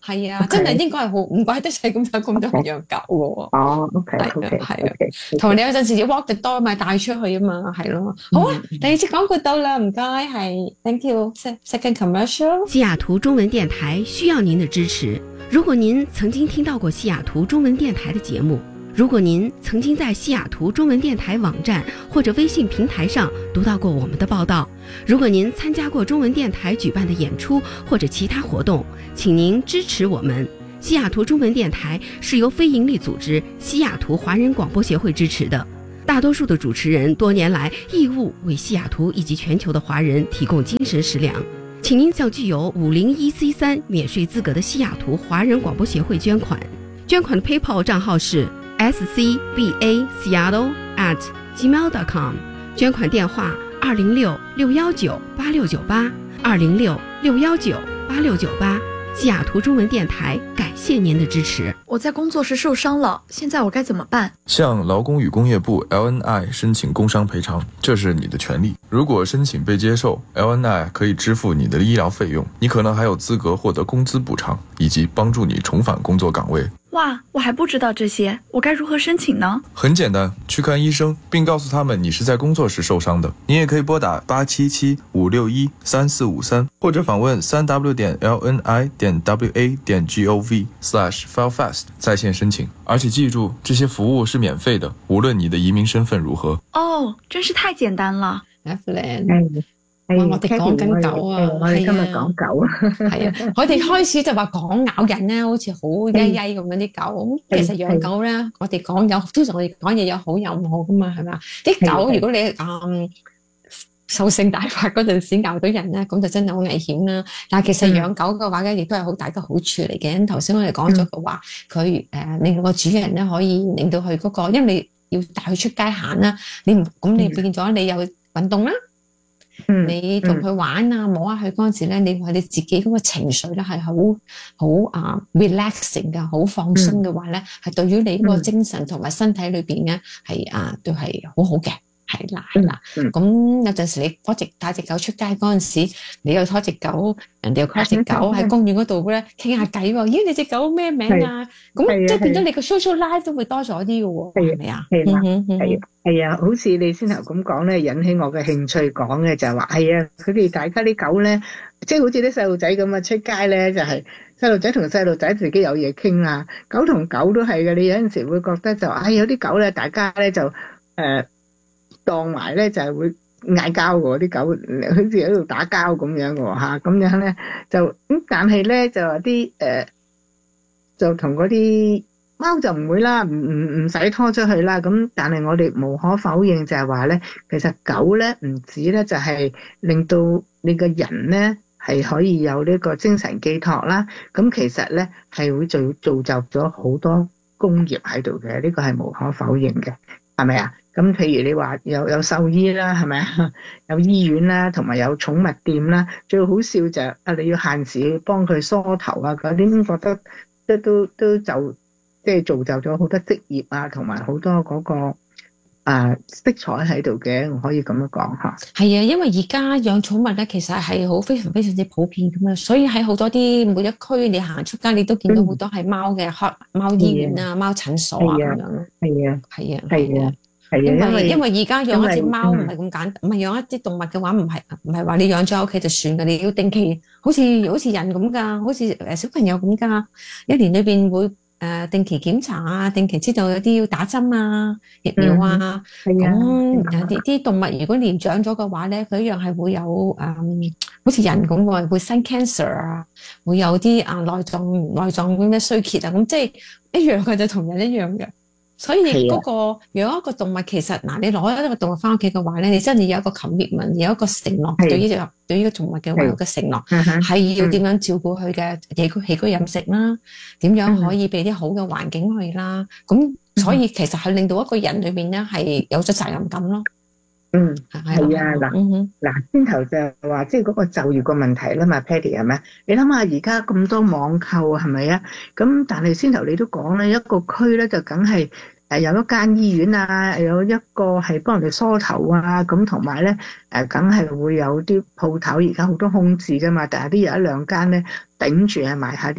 係啊，真係應該係好，唔怪得使咁多咁多人養狗喎。 哦，OK 係 OK 啊係啊 OK， 同埋你有陣時要 walk the dog 咪帶出去啊嘛，係咯。好啊，第二節廣告到啦，唔該，係 thank you second commercial。 西雅圖中文電台需要您的支持。如果您曾經聽到過西雅圖中文電台的節目，如果您曾經在西雅圖中文電台網站或者微信平台上讀到過我們的報道，如果您參加過中文電台舉辦的演出或者其他活動，請您支持我們。西雅圖中文電台是由非營利組織西雅圖華人廣播協會支持的，大多數的主持人多年來義務為西雅圖以及全球的華人提供精神食糧。請您向具有五零一 C 三免稅資格的西雅圖華人廣播協會捐款，捐款的 PayPal 賬號是 S C B A Seattle at gmail dot com， 捐款電話二零六六幺九八六九八二零六六幺九八六九八。西雅圖中文電台感謝您的支持。 我在工作時受傷了，現在我該怎麼辦？ 向勞工與工業部 L N I 申請工傷賠償，這是你的權利。如果申請被接受， L N I 可以支付你的醫療費用，你可能還有資格獲得工資補償，以及幫助你重返工作崗位。 哇，我還不知道這些，我該如何申請呢？ 很簡單，去看醫生，並告訴他們你是在工作時受傷的。你也可以撥打八七七五六一三四五三，或者訪問三 w 點 l n i 點 w a 點 g o v slash file fast 在線申請。而且記住，這些服務是免費的，無論你的移民身份如何。 哦，真是太簡單了。 Evelyn，哇！我哋講緊狗啊， 我哋今日講狗啊， 係啊，我哋開始就話講咬人咧，好似好曳曳咁樣啲狗。咁其實養狗咧，我哋講有，通常我哋講嘢有好有唔好噶嘛，係咪啊？啲狗如果你嗯獸性大發嗰陣時咬到人咧，咁就真係好危險啦。但係其實養狗嘅話咧，亦都係好大嘅好處嚟嘅。頭先我哋講咗嘅話，佢誒令到個主人咧可以令到佢嗰個，因為你要帶佢出街行啦，你唔咁你變咗你有運動啦。嗯、你同佢玩啊，摸下佢嗰陣時咧，你話你自己嗰個情緒咧係好好啊 relaxing 嘅，好放鬆嘅話咧，係、嗯、對於你嗰個精神同埋身體裏邊咧係啊都係好好嘅。係啦，係啦，咁、嗯、有陣時你拖隻帶隻狗出街嗰陣時，你又拖隻狗，人哋又拖隻狗喺公園嗰度咧傾下偈喎。咦，你隻狗咩名啊？咁即係變咗你個 social life 都會多咗啲嘅喎，係咪啊？係啦，係啊，係啊，好似你先頭咁講咧，引起我嘅興趣講嘅就係話，係啊，佢哋大家啲狗咧，即係好似啲細路仔咁啊，出街咧就係細路仔同細路仔自己有嘢傾啊，狗同狗都係嘅。你有陣時會覺得就，唉、哎，有啲狗咧，大家咧就誒。呃當埋咧就係會嗌交喎，啲狗好似喺度打交咁樣喎嚇，咁樣咧就咁，但係咧就話啲誒就同嗰啲貓就唔會啦，唔唔唔使拖出去啦。咁但係我哋無可否認就係話咧，其實狗咧唔止咧就係令到你個人咧係可以有呢個精神寄託啦。咁其實咧係會造造就咗好多工業喺度嘅，呢個係無可否認嘅，係咪啊？咁譬如你話有有獸醫啦，係咪啊？有醫院啦，同埋有寵物店啦。最好笑就係啊，你要限時幫佢梳頭啊嗰啲，覺得即都都就即係造就咗好多職業啊，同埋好多嗰個啊色彩喺度嘅，我可以咁樣講嚇。係啊，因為而家養寵物咧，其實係好非常非常之普遍咁啊，所以喺好多啲每一區你行出街，你都見到好多係貓嘅貓醫院啊、貓診所啊咁樣咯。係啊，係啊，係啊。係因為因為而家養一隻貓唔係咁簡單，唔係養一啲動物嘅話，唔係唔係話你養咗喺屋企就算㗎，你要定期，好似好似人咁㗎，好似誒小朋友咁㗎，一年裏邊會誒定期檢查啊，定期知道有啲要打針啊、疫苗啊，咁有啲啲動物如果年長咗嘅話咧，佢一樣係會有誒、嗯，好似人咁喎，會生 cancer 啊，會有啲啊內臟內臟咁嘅衰竭啊，咁即係一樣嘅，就同人一樣嘅。所以嗰個養一個動物，其實嗱，你攞一個動物翻屋企嘅話咧，你真係有一個 commitment，有一個承諾，對於隻對於個動物嘅話有個承諾，係要點樣照顧佢嘅起居起居飲食啦，點樣可以俾啲好嘅環境去啦。咁所以其實係令到一個人裏面咧係有咗責任感咯。嗯，係啊，嗱，嗱，先頭就話即係嗰個就業個問題啦嘛 ，Patty 係咪？你諗下而家咁多網購係咪啊？咁但係先頭你都講咧，一個區咧就梗係誒有一間醫院啊，有一個係幫人哋梳頭啊，咁同埋咧誒梗係會有啲鋪頭，而家好多空置噶嘛，但係啲有一兩間咧頂住係賣下啲誒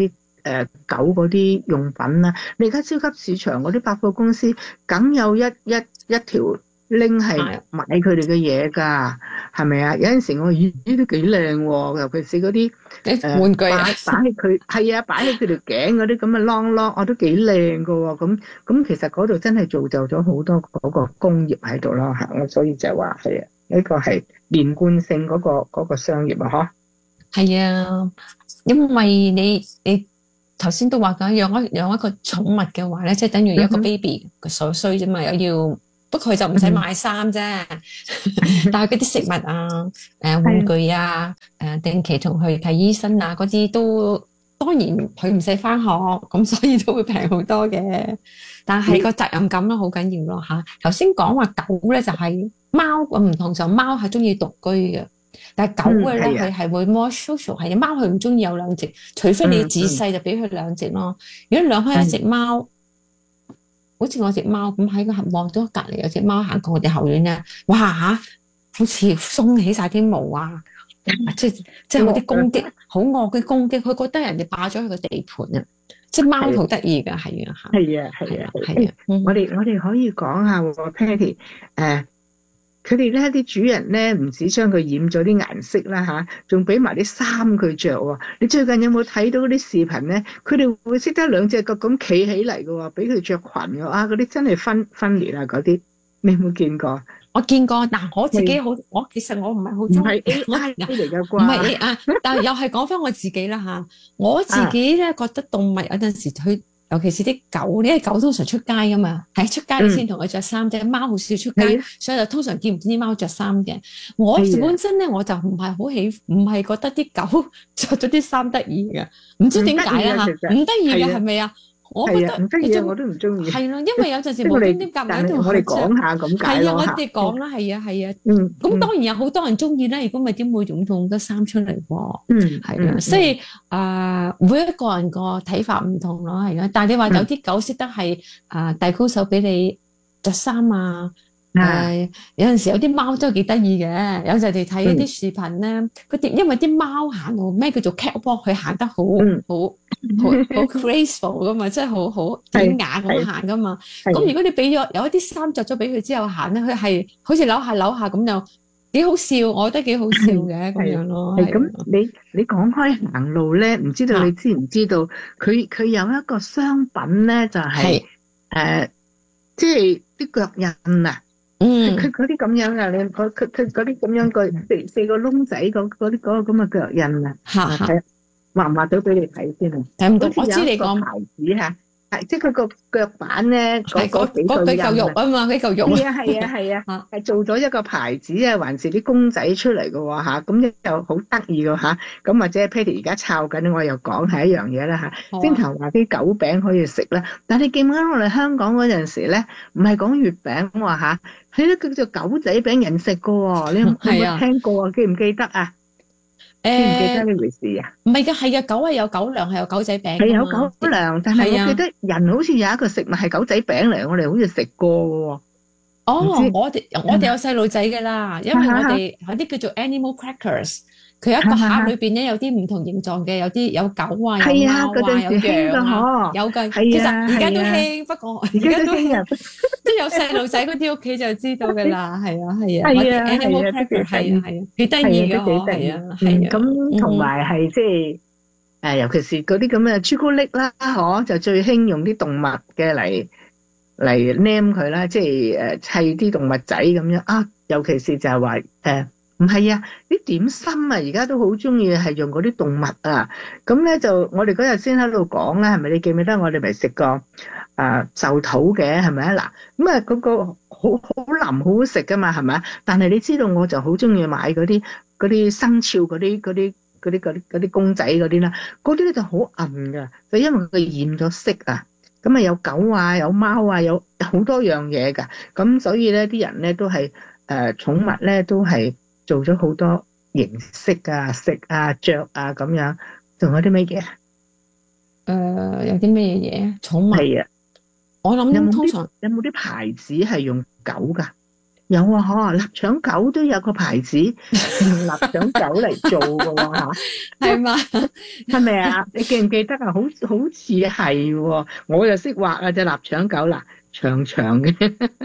誒狗嗰啲用品啦。你而家超級市場嗰啲百貨公司，梗有一一一條拎係買佢哋嘅嘢㗎，係咪啊？有陣時我咦呢都幾靚喎，尤其是嗰啲誒玩具啊， 擺擺喺佢係啊，擺喺佢條頸嗰啲咁嘅啷啷，我都幾靚㗎喎。咁咁其實嗰度真係造就咗好多嗰個工業喺度咯嚇，我所以就話係啊，呢個係連貫性嗰個嗰個商業啊，嗬。 係啊，因為你你頭先都話緊養一養一個寵物嘅話咧，即係等於一個 baby 嘅所需啫嘛，又要。不過佢就唔使買衫啫，但係嗰啲食物啊、誒玩具啊、誒定期同佢睇醫生啊嗰啲都，當然佢唔使返學，咁所以都會平好多嘅。但係個責任感咯好緊要咯嚇。頭先講話狗咧就係貓唔同，就貓係中意獨居嘅，但係狗嘅咧佢係會 more social， 係貓佢唔中意有兩隻，除非你自細就俾佢兩隻咯。如果兩開一隻貓。好似我隻貓咁喺個望到隔離有隻貓行過我哋後院咧，哇嚇，好似鬆起晒啲毛啊！即係即係嗰啲攻擊，好惡嘅攻擊，佢覺得人哋霸咗佢個地盤啊！即係貓好得意㗎，係啊嚇， 係啊係啊係啊！ 我哋我哋可以講下喎 Patty 誒。佢哋咧啲主人咧唔止將佢染咗啲顏色啦嚇，仲俾埋啲衫佢着喎。你最近有冇睇到嗰啲視頻咧？佢哋會識得兩隻腳咁企起嚟嘅喎，俾佢着裙嘅啊！嗰啲真係分分裂啊嗰啲，你有冇見過？ 我見過，但我自己好，我其實我唔係好中意。唔係 A I 嚟嘅啩？ 唔係 A I，但係又係講翻我自己啦嚇。我自己咧覺得動物有陣時佢。尤其是啲狗，因為狗通常出街噶嘛，喺出街你先同佢着衫啫。貓好少出街，嗯、所以就通常見唔見啲貓着衫嘅。我本身咧我就唔係好喜，唔係覺得啲狗着咗啲衫得意嘅，唔知點解啦嚇，唔得意嘅係咪啊？我覺得唔得意，我都唔中意。 係咯，因為有陣時無端端夾埋喺度。 我哋講下咁解咯。 係啊，我哋講啦，係啊，係啊。 嗯。 咁當然有好多人中意啦，如果唔係點會用到咁多衫出嚟喎？ 嗯。 係啊，所以啊，每一個人個睇法唔同咯，係啊。但係你話有啲狗識得係啊遞高手俾你着衫啊。誒、呃、有陣時有啲貓真係幾得意嘅，有陣時睇一啲視頻咧，佢哋因為啲貓行路咩叫做 catwalk，佢行得好好好好 graceful 噶嘛，即係好好典雅咁行噶嘛。咁如果你俾咗有一啲衫着咗俾佢之後行咧，佢係好似扭下扭下咁又幾好笑，我覺得幾好笑嘅咁樣咯。 係咁，你你講開行路咧，唔知道你知唔知道佢佢有一個商品咧，就係、是、誒、呃，即係啲腳印啊。嗯，佢嗰啲咁樣啊，你佢佢佢嗰啲咁樣個四四個窿仔嗰嗰啲嗰個咁嘅腳印啊，係畫唔畫到俾你睇先啊？睇唔到，我知你講牌子吓，係即係佢個腳板咧，嗰嗰幾個印啊， 嚿肉啊嘛，幾嚿肉係啊係啊係啊，係做咗一個牌子啊，還是啲公仔出嚟嘅喎吓，咁又好得意嘅吓，咁或者 Patty 而家抄緊，我又講係一樣嘢啦吓。先頭話啲狗餅可以食啦，但係你記唔記得我哋香港嗰陣時咧，唔係講月餅喎吓。係咧，叫做狗仔餅人食噶喎，你有冇聽過啊？記唔記得啊？記唔記得呢回事啊？ 唔係嘅，係嘅，狗係有狗糧，係有狗仔餅。 係有狗糧，但係我記得人好似有一個食物係狗仔餅嚟，我哋好似食過嘅喎。 哦，我哋我哋有細路仔嘅啦，因為我哋有啲叫做 animal crackers。佢一個盒裏邊咧有啲唔同形狀嘅，有啲有狗啊，有貓啊，有羊啊，有嘅。其實而家都興，不過而家都興，即係有細路仔嗰啲屋企就知道㗎啦。係啊，係啊， 係啊， 係啊，係啊，係啊，幾得意嘅嗬，係啊，係啊。 咁同埋係即係誒，尤其是嗰啲咁嘅朱古力啦，嗬，就最興用啲動物嘅嚟嚟 name 佢啦，即係誒砌啲動物仔咁樣啊。尤其是就係話誒。唔係啊，啲點心啊，而家都好中意係用嗰啲動物啊。咁咧就我哋嗰日先喺度講啦，係咪？你記唔記得我哋咪食過啊壽桃嘅係咪啊？嗱，咁啊嗰個好好腍好好食噶嘛，係咪啊？但係你知道我就好中意買嗰啲嗰啲生肖嗰啲嗰啲嗰啲嗰啲嗰啲公仔嗰啲啦，嗰啲咧就好韌噶，就因為佢染咗色啊。咁啊有狗啊，有貓啊，有好多樣嘢噶。咁所以咧啲人咧都係誒寵物咧都係。做咗好多形式啊、食啊、着啊咁樣，仲有啲咩嘢？誒、 呃，有啲咩嘢？寵物係啊，我諗通常有冇啲牌子係用狗噶？ 有啊，嗬，臘腸狗都有個牌子用臘腸狗嚟做㗎喎嚇， 係嘛？ 係咪啊？你記唔記得啊？好好似係喎，我就識畫啊隻臘腸狗啦，長長嘅。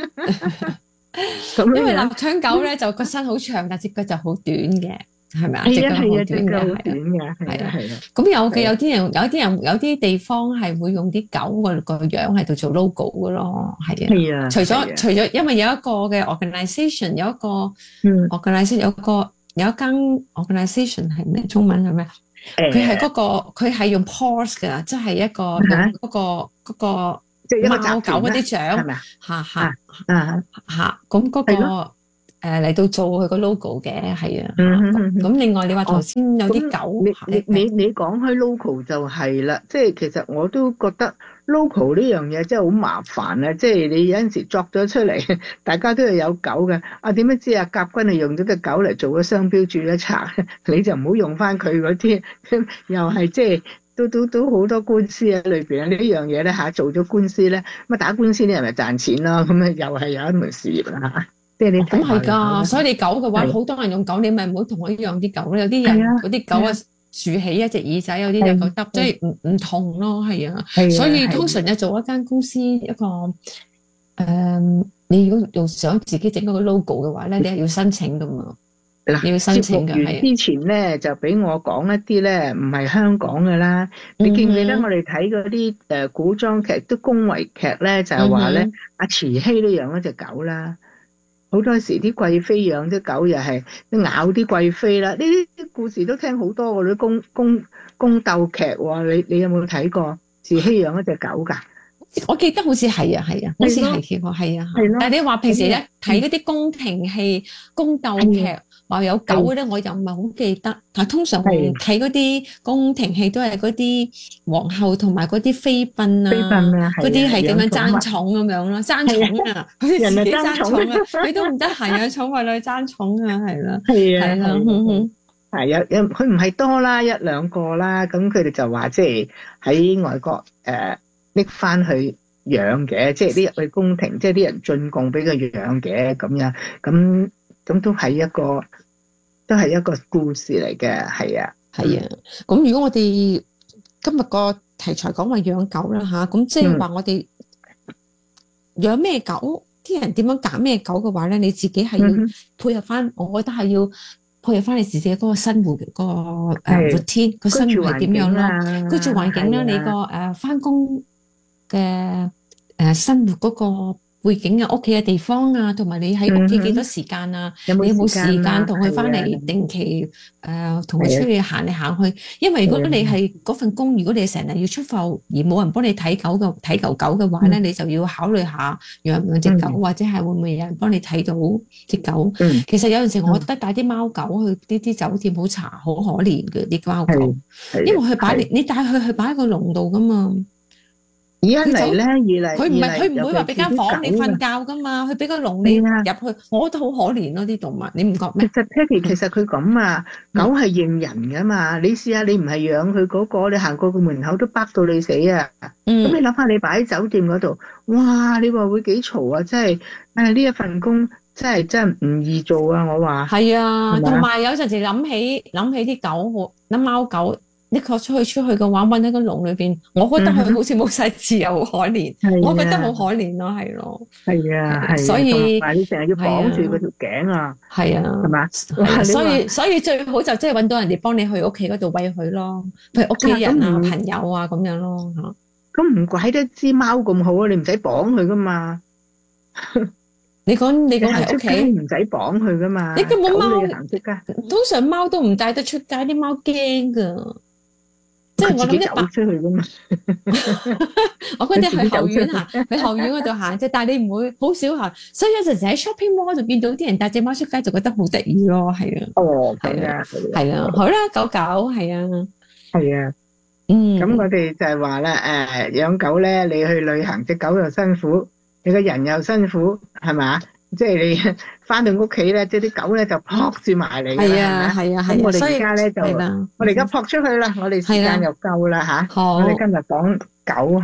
咁因為樣臘腸狗咧就個身好長，但隻腳就好短嘅，係咪啊？隻係啊係啊， 腳好短隻腳好嘅， 短係啊。 嘅，係啊係啊。 咁有嘅， 係啊有啲人有啲人有啲地方係會用啲狗個個樣喺度做 logo 嘅咯，係啊。 係啊， 除咗係啊除咗，因為有一個嘅 organisation 有一個嗯 organisation 有個有一間 organisation 係咩？中文係咩？佢係嗰個佢係用 paws 㗎，即係一個啊哈用嗰個嗰個即係一個貓集團啦狗嗰啲係獎咪啊？ 嚇嚇啊， 嚇，咁嗰係個誒嚟到做佢個 logo 嘅，係啊。 嗯哼嗯哼咁另外你話頭先有啲狗， 你你你你講開 logo 就係啦，即係其實我都覺得 logo 呢樣嘢真係好麻煩啊！即係你有陣時作咗出嚟，大家都係有狗嘅，啊點樣知啊？甲君係用咗隻狗嚟做咗商標註咗冊，你就唔好用翻佢嗰啲，又係即係都都都好多官司喺裏邊啊！呢樣嘢咧嚇做咗官司咧，咁啊打官司啲人咪賺錢咯，咁啊又係有一門事業啦嚇。即係你咁係㗎，所以你狗嘅話， 係好多人用狗，你咪唔好同我一樣啲狗咯。有啲人係啊嗰啲狗啊豎起一隻耳仔，有啲就覺得即係唔唔同咯，係啊。 係啊所以係啊通常你做一間公司一個誒，你如果又想自己整嗰個 logo 嘅話咧，你係要申請㗎嘛。 嗱， 你要申請㗎， 節目係啊。 完之前咧就俾我講一啲咧唔係香港嘅啦。你記唔記得我哋睇嗰啲誒古裝劇都宮闱劇咧，就係話咧阿慈禧都養一隻狗啦。好多時啲貴妃養啲狗又係咬啲貴妃啦。呢啲故事都聽好多嗰啲宮宮宮鬥劇喎。你你有冇睇過慈禧養一隻狗㗎？ 我記得好似係啊，係啊，好似係嘅喎，係啊。 係咯但係你話平時咧睇嗰啲宮廷戲、宮鬥劇，話有狗咧，我又唔係好記得。但係通常睇嗰啲宮廷戲都係嗰啲皇后同埋嗰啲妃嬪啊， 妃嬪啊， 嗰啲係點樣爭寵咁樣咯，爭寵啊，佢哋自己爭寵啊，你都唔得閒養寵物去爭寵啊，係啦， 係啊， 係啦，嗯嗯。 係有有，佢唔係多啦，一兩個啦，咁佢哋就話即係喺外國誒拎翻去養嘅，即係啲入去宮廷，即係啲人進貢俾佢養嘅咁樣，咁咁都係一個都係一個故事嚟嘅，係啊， 係啊。咁如果我哋今日個題材講話養狗啦嚇，咁即係話我哋養咩狗，啲人點樣揀咩狗嘅話咧，你自己係要配合翻，我覺得係要。配合翻你自己嗰個生活嗰個誒 routine 個生活係點樣咯？居住環境啦，你個誒翻工嘅誒生活嗰個背景啊，屋企嘅地方啊，同埋你喺屋企幾多時間啊？你有冇時間同佢翻嚟定期誒同佢出去行嚟行去？因為如果你係嗰份工，如果你成日要出埠而冇人幫你睇狗嘅睇狗狗嘅話咧，你就要考慮下養唔養隻狗，或者係會唔會有人幫你睇到隻狗？其實有陣時我覺得帶啲貓狗去呢啲酒店好查好可憐嘅啲貓狗，因為佢擺你你帶佢去擺喺個籠度噶嘛。 而一嚟咧，二嚟佢唔係佢唔會話俾間房你瞓覺噶嘛，佢俾個籠你入去，我覺得好可憐咯啲動物，你唔覺咩？ 其實 Peggy 其實佢咁啊，狗係認人噶嘛，你試下你唔係養佢嗰個，你行過個門口都逼到你死啊！咁你諗下你擺喺酒店嗰度，哇！你話會幾嘈啊？真係，誒呢一份工真係真係唔易做啊！我話係啊，同埋有陣時諗起諗起啲狗，諗貓狗。你確出去出去嘅話，韞喺個籠裏邊，我覺得佢好似冇晒自由，好可憐。我覺得好可憐咯，係咯。 係啊，係。 所以你成日要綁住佢條頸啊。係啊。係嘛？ 所以所以最好就即係揾到人哋幫你去屋企嗰度餵佢咯，譬如屋企人啊、朋友啊咁樣咯嚇。 咁唔怪得知貓咁好啊！你唔使綁佢噶嘛。 你講你講喺屋企唔使綁佢噶嘛。 你根本貓行出街， 通常貓都唔帶得出街，啲貓驚噶。即係我諗一百出去噶嘛， 我覺得去後院行，去後院嗰度行啫。但係你唔會好少行，所以有陣時喺 shopping mall 度見到啲人帶隻貓出街，就覺得好得意咯，係啊。 哦，係啊， 係啊，好啦，狗狗係啊， 係啊，嗯。咁我哋就係話咧，誒，養狗咧，你去旅行隻狗又辛苦，你個人又辛苦，係咪？即係你翻到屋企咧，即係啲狗咧就撲住埋嚟。 係啊，係啊，係。 咁我哋而家咧就，我哋而家撲出去啦，我哋時間又夠啦吓。好，我哋今日講狗吓，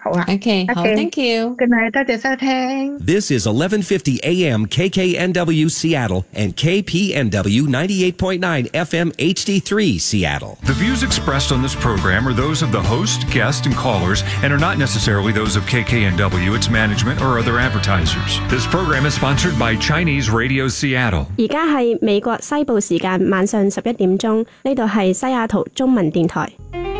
好啊 OK， 好 OK ，Thank you。 Good night，多謝收聽。 This is eleven fifty A M K K N W Seattle and K P N W ninety-eight point nine F M H D three Seattle. The views expressed on this program are those of the host, guest, and callers and are not necessarily those of K K N W, its management, or other advertisers. This program is sponsored by Chinese Radio Seattle. 而家係美國西部時間晚上十一點鐘，呢度係西雅圖中文電台。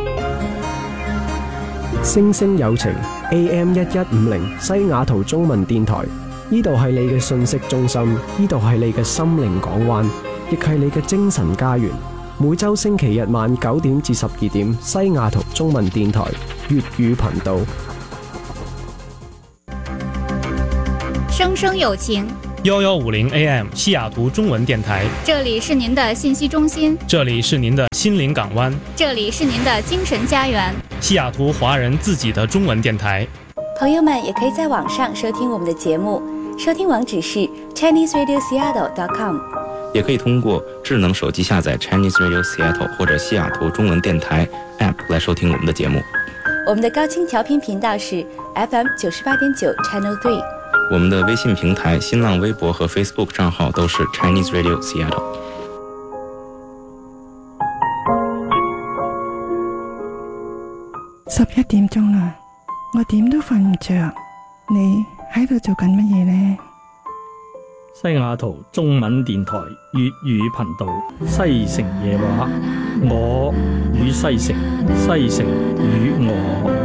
星星有情 A M 一一五零西雅圖中文電台，呢度係你嘅信息中心，呢度係你嘅心靈港灣，亦係你嘅精神家園。每週星期日晚九點至十二點，西雅圖中文電台粵語頻道。 生生有情幺幺五零 A M 西雅图中文电台， 这里是您的信息中心， 这里是您的心灵港湾， 这里是您的精神家园， 西雅图华人自己的中文电台。 朋友们也可以在网上收听我们的节目，收听网址是 Chinese Radio Seattle dot com， 也可以通过智能手机下载 Chinese Radio Seattle 或者西雅图中文电台 App 来收听我们的节目。 我们的高清调频频道是 F M 九十八点九 Channel Three。 我们的微信平台、新浪微博和 Facebook 账号都是 Chinese Radio Seattle。 十一點鐘啦，我點都瞓唔着，你喺度做緊乜嘢呢？ 西雅圖中文電台粵語頻道西城夜話，我與西城，西城與我。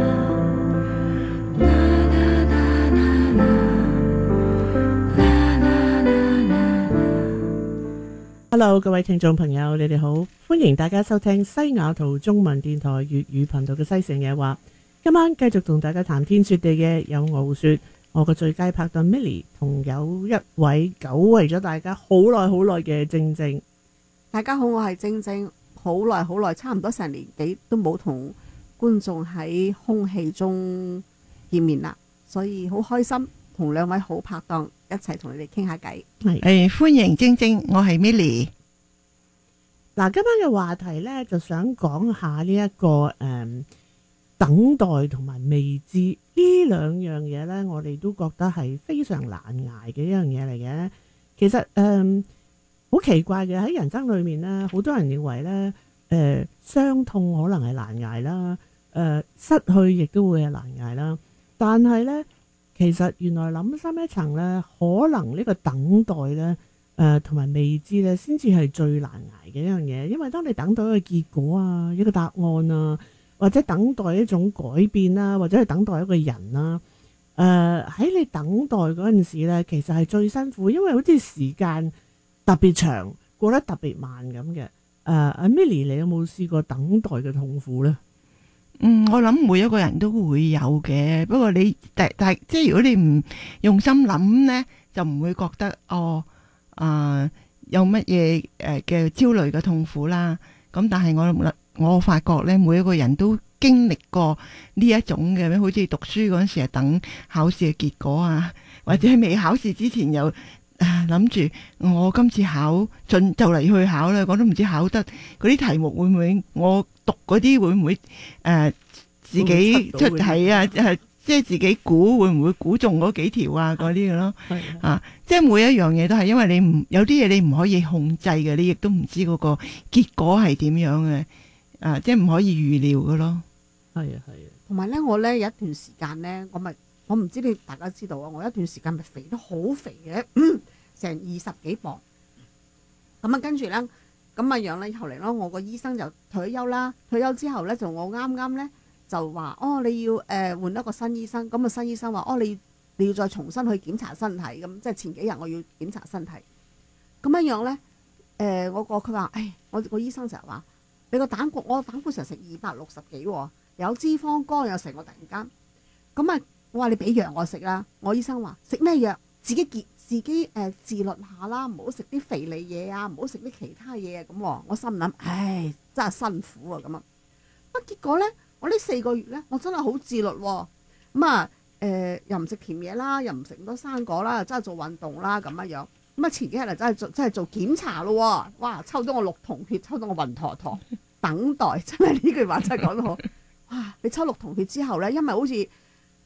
Hello， 各位聽眾朋友，你哋好，歡迎大家收聽西雅圖中文電台粵語頻道嘅西城野話。今晚繼續同大家談天說地嘅有我胡說，我個最佳拍檔 Millie， 同有一位久違咗大家好耐好耐嘅正正。 大家好，我係正正，好耐好耐，差唔多成年幾都冇同觀眾喺空氣中見面啦，所以好開心同兩位好拍檔一齊同你哋傾下偈。 係誒，歡迎正正，我係 Millie。 嗱，今晚嘅話題呢，就想講下呢、這、一個誒、嗯、等待同埋未知呢兩樣嘢呢，我哋都覺得係非常難捱嘅一樣嘢嚟嘅。其實誒好、嗯、奇怪嘅，喺人生裏面呢，好多人認為呢，誒、呃、傷痛可能係難捱啦，誒、呃、失去亦都會係難捱啦。但係呢，其實原來諗深一層呢，可能呢個等待呢，誒同埋未知呢，先至係最難捱嘅一樣嘢。因為當你等到一個結果啊，一個答案啊，或者等待一種改變啦，或者係等待一個人啦，誒、呃、喺你等待嗰陣時呢，其實係最辛苦，因為好似時間特別長，過得特別慢咁嘅。誒、呃，阿 Millie，你有冇試過等待嘅痛苦呢？ 嗯，我諗每一個人都會有嘅，不過你但但即係如果你唔用心諗呢，就唔會覺得哦，啊、呃、有乜嘢誒嘅焦慮嘅痛苦啦。咁但係我我發覺呢，每一個人都經歷過呢一種嘅，好似讀書嗰陣時係等考試嘅結果啊，或者喺未考試之前又啊諗住我今次考進就嚟去考啦，我都唔知考得嗰啲題目會唔會我讀嗰啲會唔會誒、呃、自己出題啊？誒即係自己估會唔會估中嗰幾條啊？嗰啲嘅咯，啊，即係每一樣嘢都係因為你唔有啲嘢你唔可以控制嘅，你亦都唔知嗰個結果係點樣嘅，啊，即係唔可以預料嘅咯。 係啊係啊， 同埋咧，我咧有一段時間咧，我咪我唔知你大家知道啊，我有一段時間咪肥得好肥嘅，成二十幾磅。咁啊，跟住咧。咁啊樣咧，後嚟咯，我個醫生就退休啦。退休之後咧，就我啱啱咧就話：哦，你要誒、呃、換一個新醫生。咁啊，新醫生話：哦，你你要再重新去檢查身體。咁即係前幾日我要檢查身體。咁樣樣咧，誒、呃、我個佢話：誒我個醫生成日話你個膽固我膽固醇食二百六十幾喎，有脂肪肝有成個突然間。咁啊，我話你俾藥我食啦。我醫生話食咩藥？自己結。自己誒、呃、自律下啦，唔好食啲肥膩嘢啊，唔好食啲其他嘢啊咁。我心諗，唉，真係辛苦啊咁啊。不過結果咧，我呢四個月咧，我真係好自律喎。咁啊誒，又唔食甜嘢啦，又唔食咁多生果啦，又真係做運動啦咁樣樣。咁啊前幾日嚟真係做真係做檢查咯。哇，抽咗我六筒血，抽到我暈陀陀。等待真係呢句話真係講得好。哇！你抽六筒血之後咧，因為好似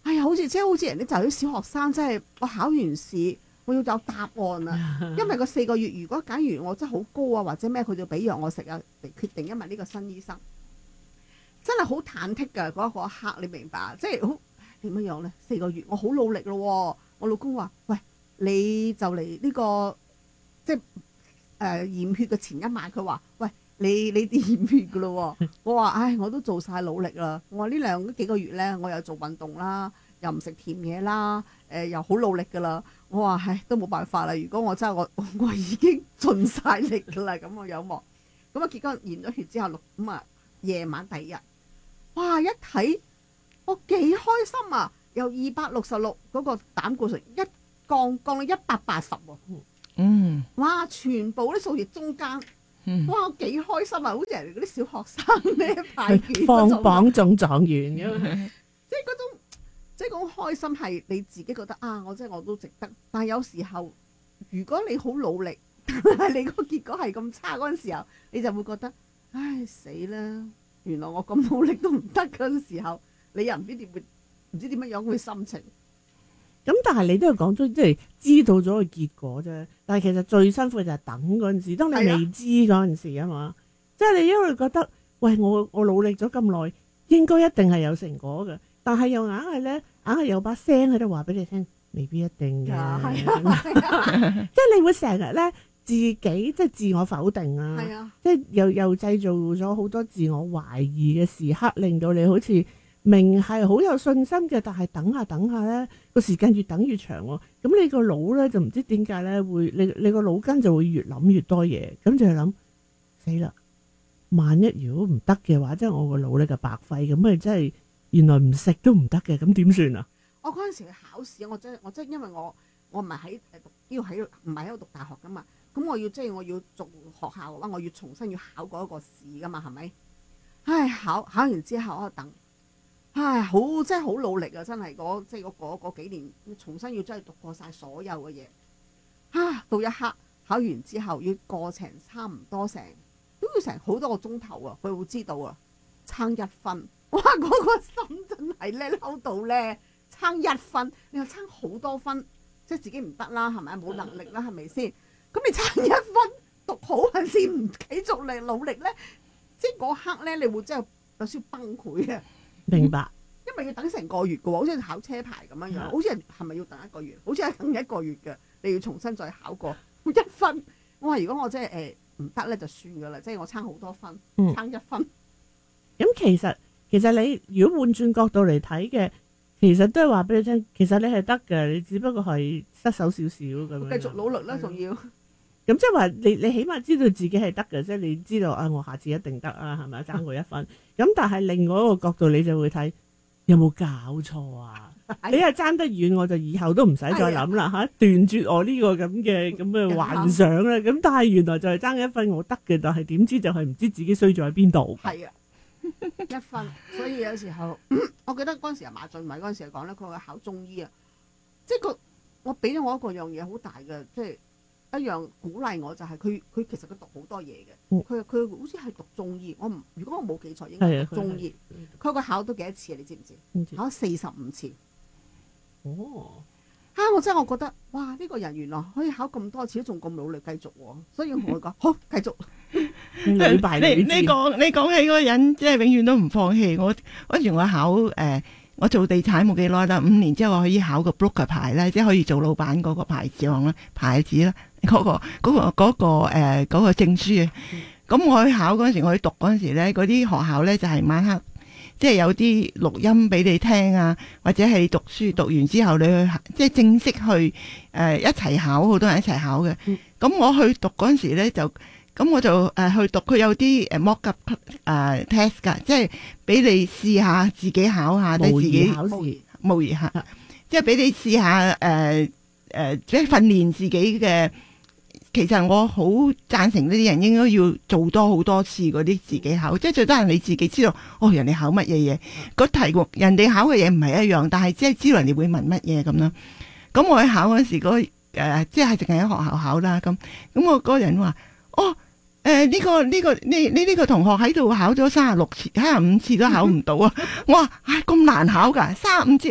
哎呀，好似即係好似人哋就係啲小學生，即係我考完試，我要有答案啊！因為個四個月，如果假如我真係好高啊，或者咩，佢就俾藥我食啊，嚟決定。因為呢個新醫生真係好忐忑㗎，嗰嗰一刻你明白？即係好點樣樣咧？四個月，我好努力咯。我老公話：喂，你就嚟呢、呢個即係誒、呃、驗血嘅前一晚，佢話：喂。你你驗血噶咯喎！我話唉，我都做晒努力啦。我話呢兩幾個月咧，我又做運動啦，又唔食甜嘢啦，誒、呃、又好努力噶啦。我話唉，都冇辦法啦。如果我真係我我已經盡晒力噶啦，咁我有望。咁啊，結果驗咗血之後，六咁啊夜晚第二日，哇！一睇我幾開心啊！由二百六十六嗰個膽固醇一降降到一百八十喎。 嗯， 哇！全部啲數字中間。 嗯、 哇！幾開心啊，好似人哋嗰啲小學生咧派卷放榜中狀元咁， 即係嗰種即係嗰種開心係你自己覺得啊，我即係我都值得。但係有時候如果你好努力，但係你個結果係咁差嗰陣時候，你就會覺得唉死啦！原來我咁努力都唔得嗰陣時候，你又唔知點會唔知點樣樣會心情。 咁但係你都係講咗，即係知道咗個結果啫。但係其實最辛苦就係等嗰陣時，當你未知嗰陣時啊嘛，即係你因為覺得，喂，我我努力咗咁耐，應該一定係有成果嘅。但係又硬係咧，硬係有把聲喺度話俾你聽，未必一定嘅。即係你會成日咧自己即係自我否定啊， 啊即係又又製造咗好多自我懷疑嘅時刻，令到你好似明係好有信心嘅，但係等下等下咧個時間越等越長喎，咁你個腦咧就唔知點解咧會，你你個腦筋就會越諗越多嘢，咁就係諗死啦！萬一如果唔得嘅話，即係我個腦咧就白費，咁咪真係原來唔食都唔得嘅，咁點算啊？ 我嗰陣時去考試，我真係我真係因為我我唔係喺誒讀要喺唔係喺度讀大學噶嘛，咁我要即係我要讀學校嘅話，我要重新要考過一個試噶嘛，係咪？唉，考考完之後我等。唉，好真係好努力啊！真係嗰即係嗰嗰幾年，重新要真係讀過晒所有嘅嘢。啊，到一刻考完之後要過程差唔多成都要成好多個鐘頭啊！佢會知道啊，差一分，哇！嗰、嗰個心真係咧嬲到咧，差一分，你又差好多分，即係自己唔得啦，係咪冇能力啦，係咪先？咁你差一分讀好還是唔繼續嚟努力咧？即係嗰刻咧，你會真係有少少崩潰啊！ 明白， 因為要等成個月嘅喎，好似考車牌咁樣樣，好似係係咪要等一個月？好似係等一個月嘅，你要重新再考過一分。我話如果我真係誒唔得咧，就算噶啦，即係我差好多分， 嗯、 差一分。 咁其實其實你如果換轉角度嚟睇嘅，其實都係話俾你聽，其實你係得嘅，你只不過係失手少少咁樣。 繼續努力啦，仲要。 咁即係話你你起碼知道自己係得嘅，即係你知道啊，我下次一定得啊，係咪爭過一分？咁但係另外一個角度你就會睇有冇搞錯啊？你係爭得遠，我就以後都唔使再諗啦嚇，斷絕我呢個咁嘅咁嘅幻想啦。咁但係原來就係爭一分我得嘅，但係點知就係唔知自己衰咗喺邊度。 係啊，一分。所以有時候，我記得嗰陣時阿馬俊偉嗰陣時講咧，佢話考中醫啊，即係個我俾咗我一個樣嘢好大嘅，即係。一樣鼓勵我就係佢佢其實佢讀好多嘢嘅，佢佢好似係讀中醫，我唔如果我冇記錯應該係讀中醫。佢個考到幾多次啊？你知唔知？考四十五次。哦，啊！我真係我覺得哇！呢、這個人原來可以考咁多次都仲咁努力繼續喎，所以我同佢講好繼續。 你你講你講起嗰個人，即係永遠都唔放棄。我嗰時我考誒。呃我做地產冇幾耐啦，五年之後我可以考個 broker 牌咧，即係可以做老闆嗰個牌照啦、牌子啦，嗰、嗰個嗰、嗰個嗰、嗰個誒嗰、呃嗰個證書啊。咁、嗯、我去考嗰陣時，我去讀嗰陣時咧，嗰啲學校咧就係晚黑，即係有啲錄音俾你聽啊，或者係你讀書讀完之後你去即係正式去誒、呃、一齊考，好多人一齊考嘅。咁、嗯、我去讀嗰陣時咧就。咁我就誒、呃、去讀，佢有啲誒 mock up 誒 test 㗎，即係俾你試下自己考下，即係自己考試模擬下，即係俾你試下誒誒、呃呃，即係訓練自己嘅。其實我好贊成呢啲人應該要做多好多次嗰啲自己考，即係最多係你自己知道，哦，人哋考乜嘢嘢，個題目人哋考嘅嘢唔係一樣，但係即係知道人哋會問乜嘢咁啦。咁我喺考嗰陣時，嗰、呃、即係淨係喺學校考啦。咁咁我嗰個人話：哦。誒、呃，呢、這個呢、這個呢呢呢個同學喺度考咗三十六次，三十五次都考唔到啊！我話唉，咁難考噶，三十五次，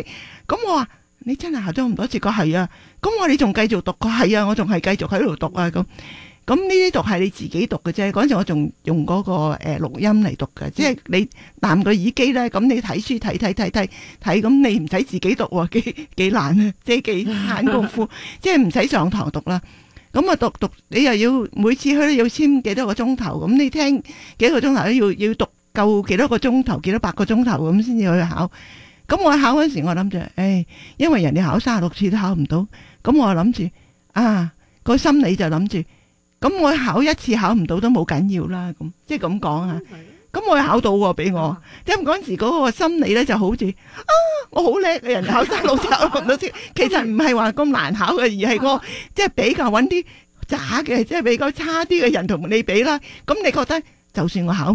咁我話你真係考咗咁多次，個係啊。咁我話你仲繼續讀，個係啊，我仲係繼續喺度讀啊。咁咁呢啲讀係你自己讀嘅啫。嗰陣時我仲用嗰、那個誒、呃、錄音嚟讀嘅，即係你攬個耳機咧，咁你睇書睇睇睇睇睇，咁你唔使自己讀喎，幾幾難啊，即係幾慳功夫，即係唔使上堂讀啦。咁啊讀讀，你又要每次去都要簽幾多個鐘頭，咁你聽幾個鐘頭都要要讀夠幾多個鐘頭，幾多百個鐘頭咁先至去考。咁我考嗰時我諗住，誒、哎，因為人哋考三十六次都考唔到，咁我諗住啊，個心理就諗住，咁我考一次考唔到都冇緊要啦，咁即係咁講啊。咁我考到喎，俾我，因為嗰陣時嗰個心理咧就好似啊，我好叻嘅人考三六次考唔到次，其實唔係話咁難考嘅，而係我即係比較揾啲渣嘅，即係比較差啲嘅人同你比啦。咁你覺得就算我考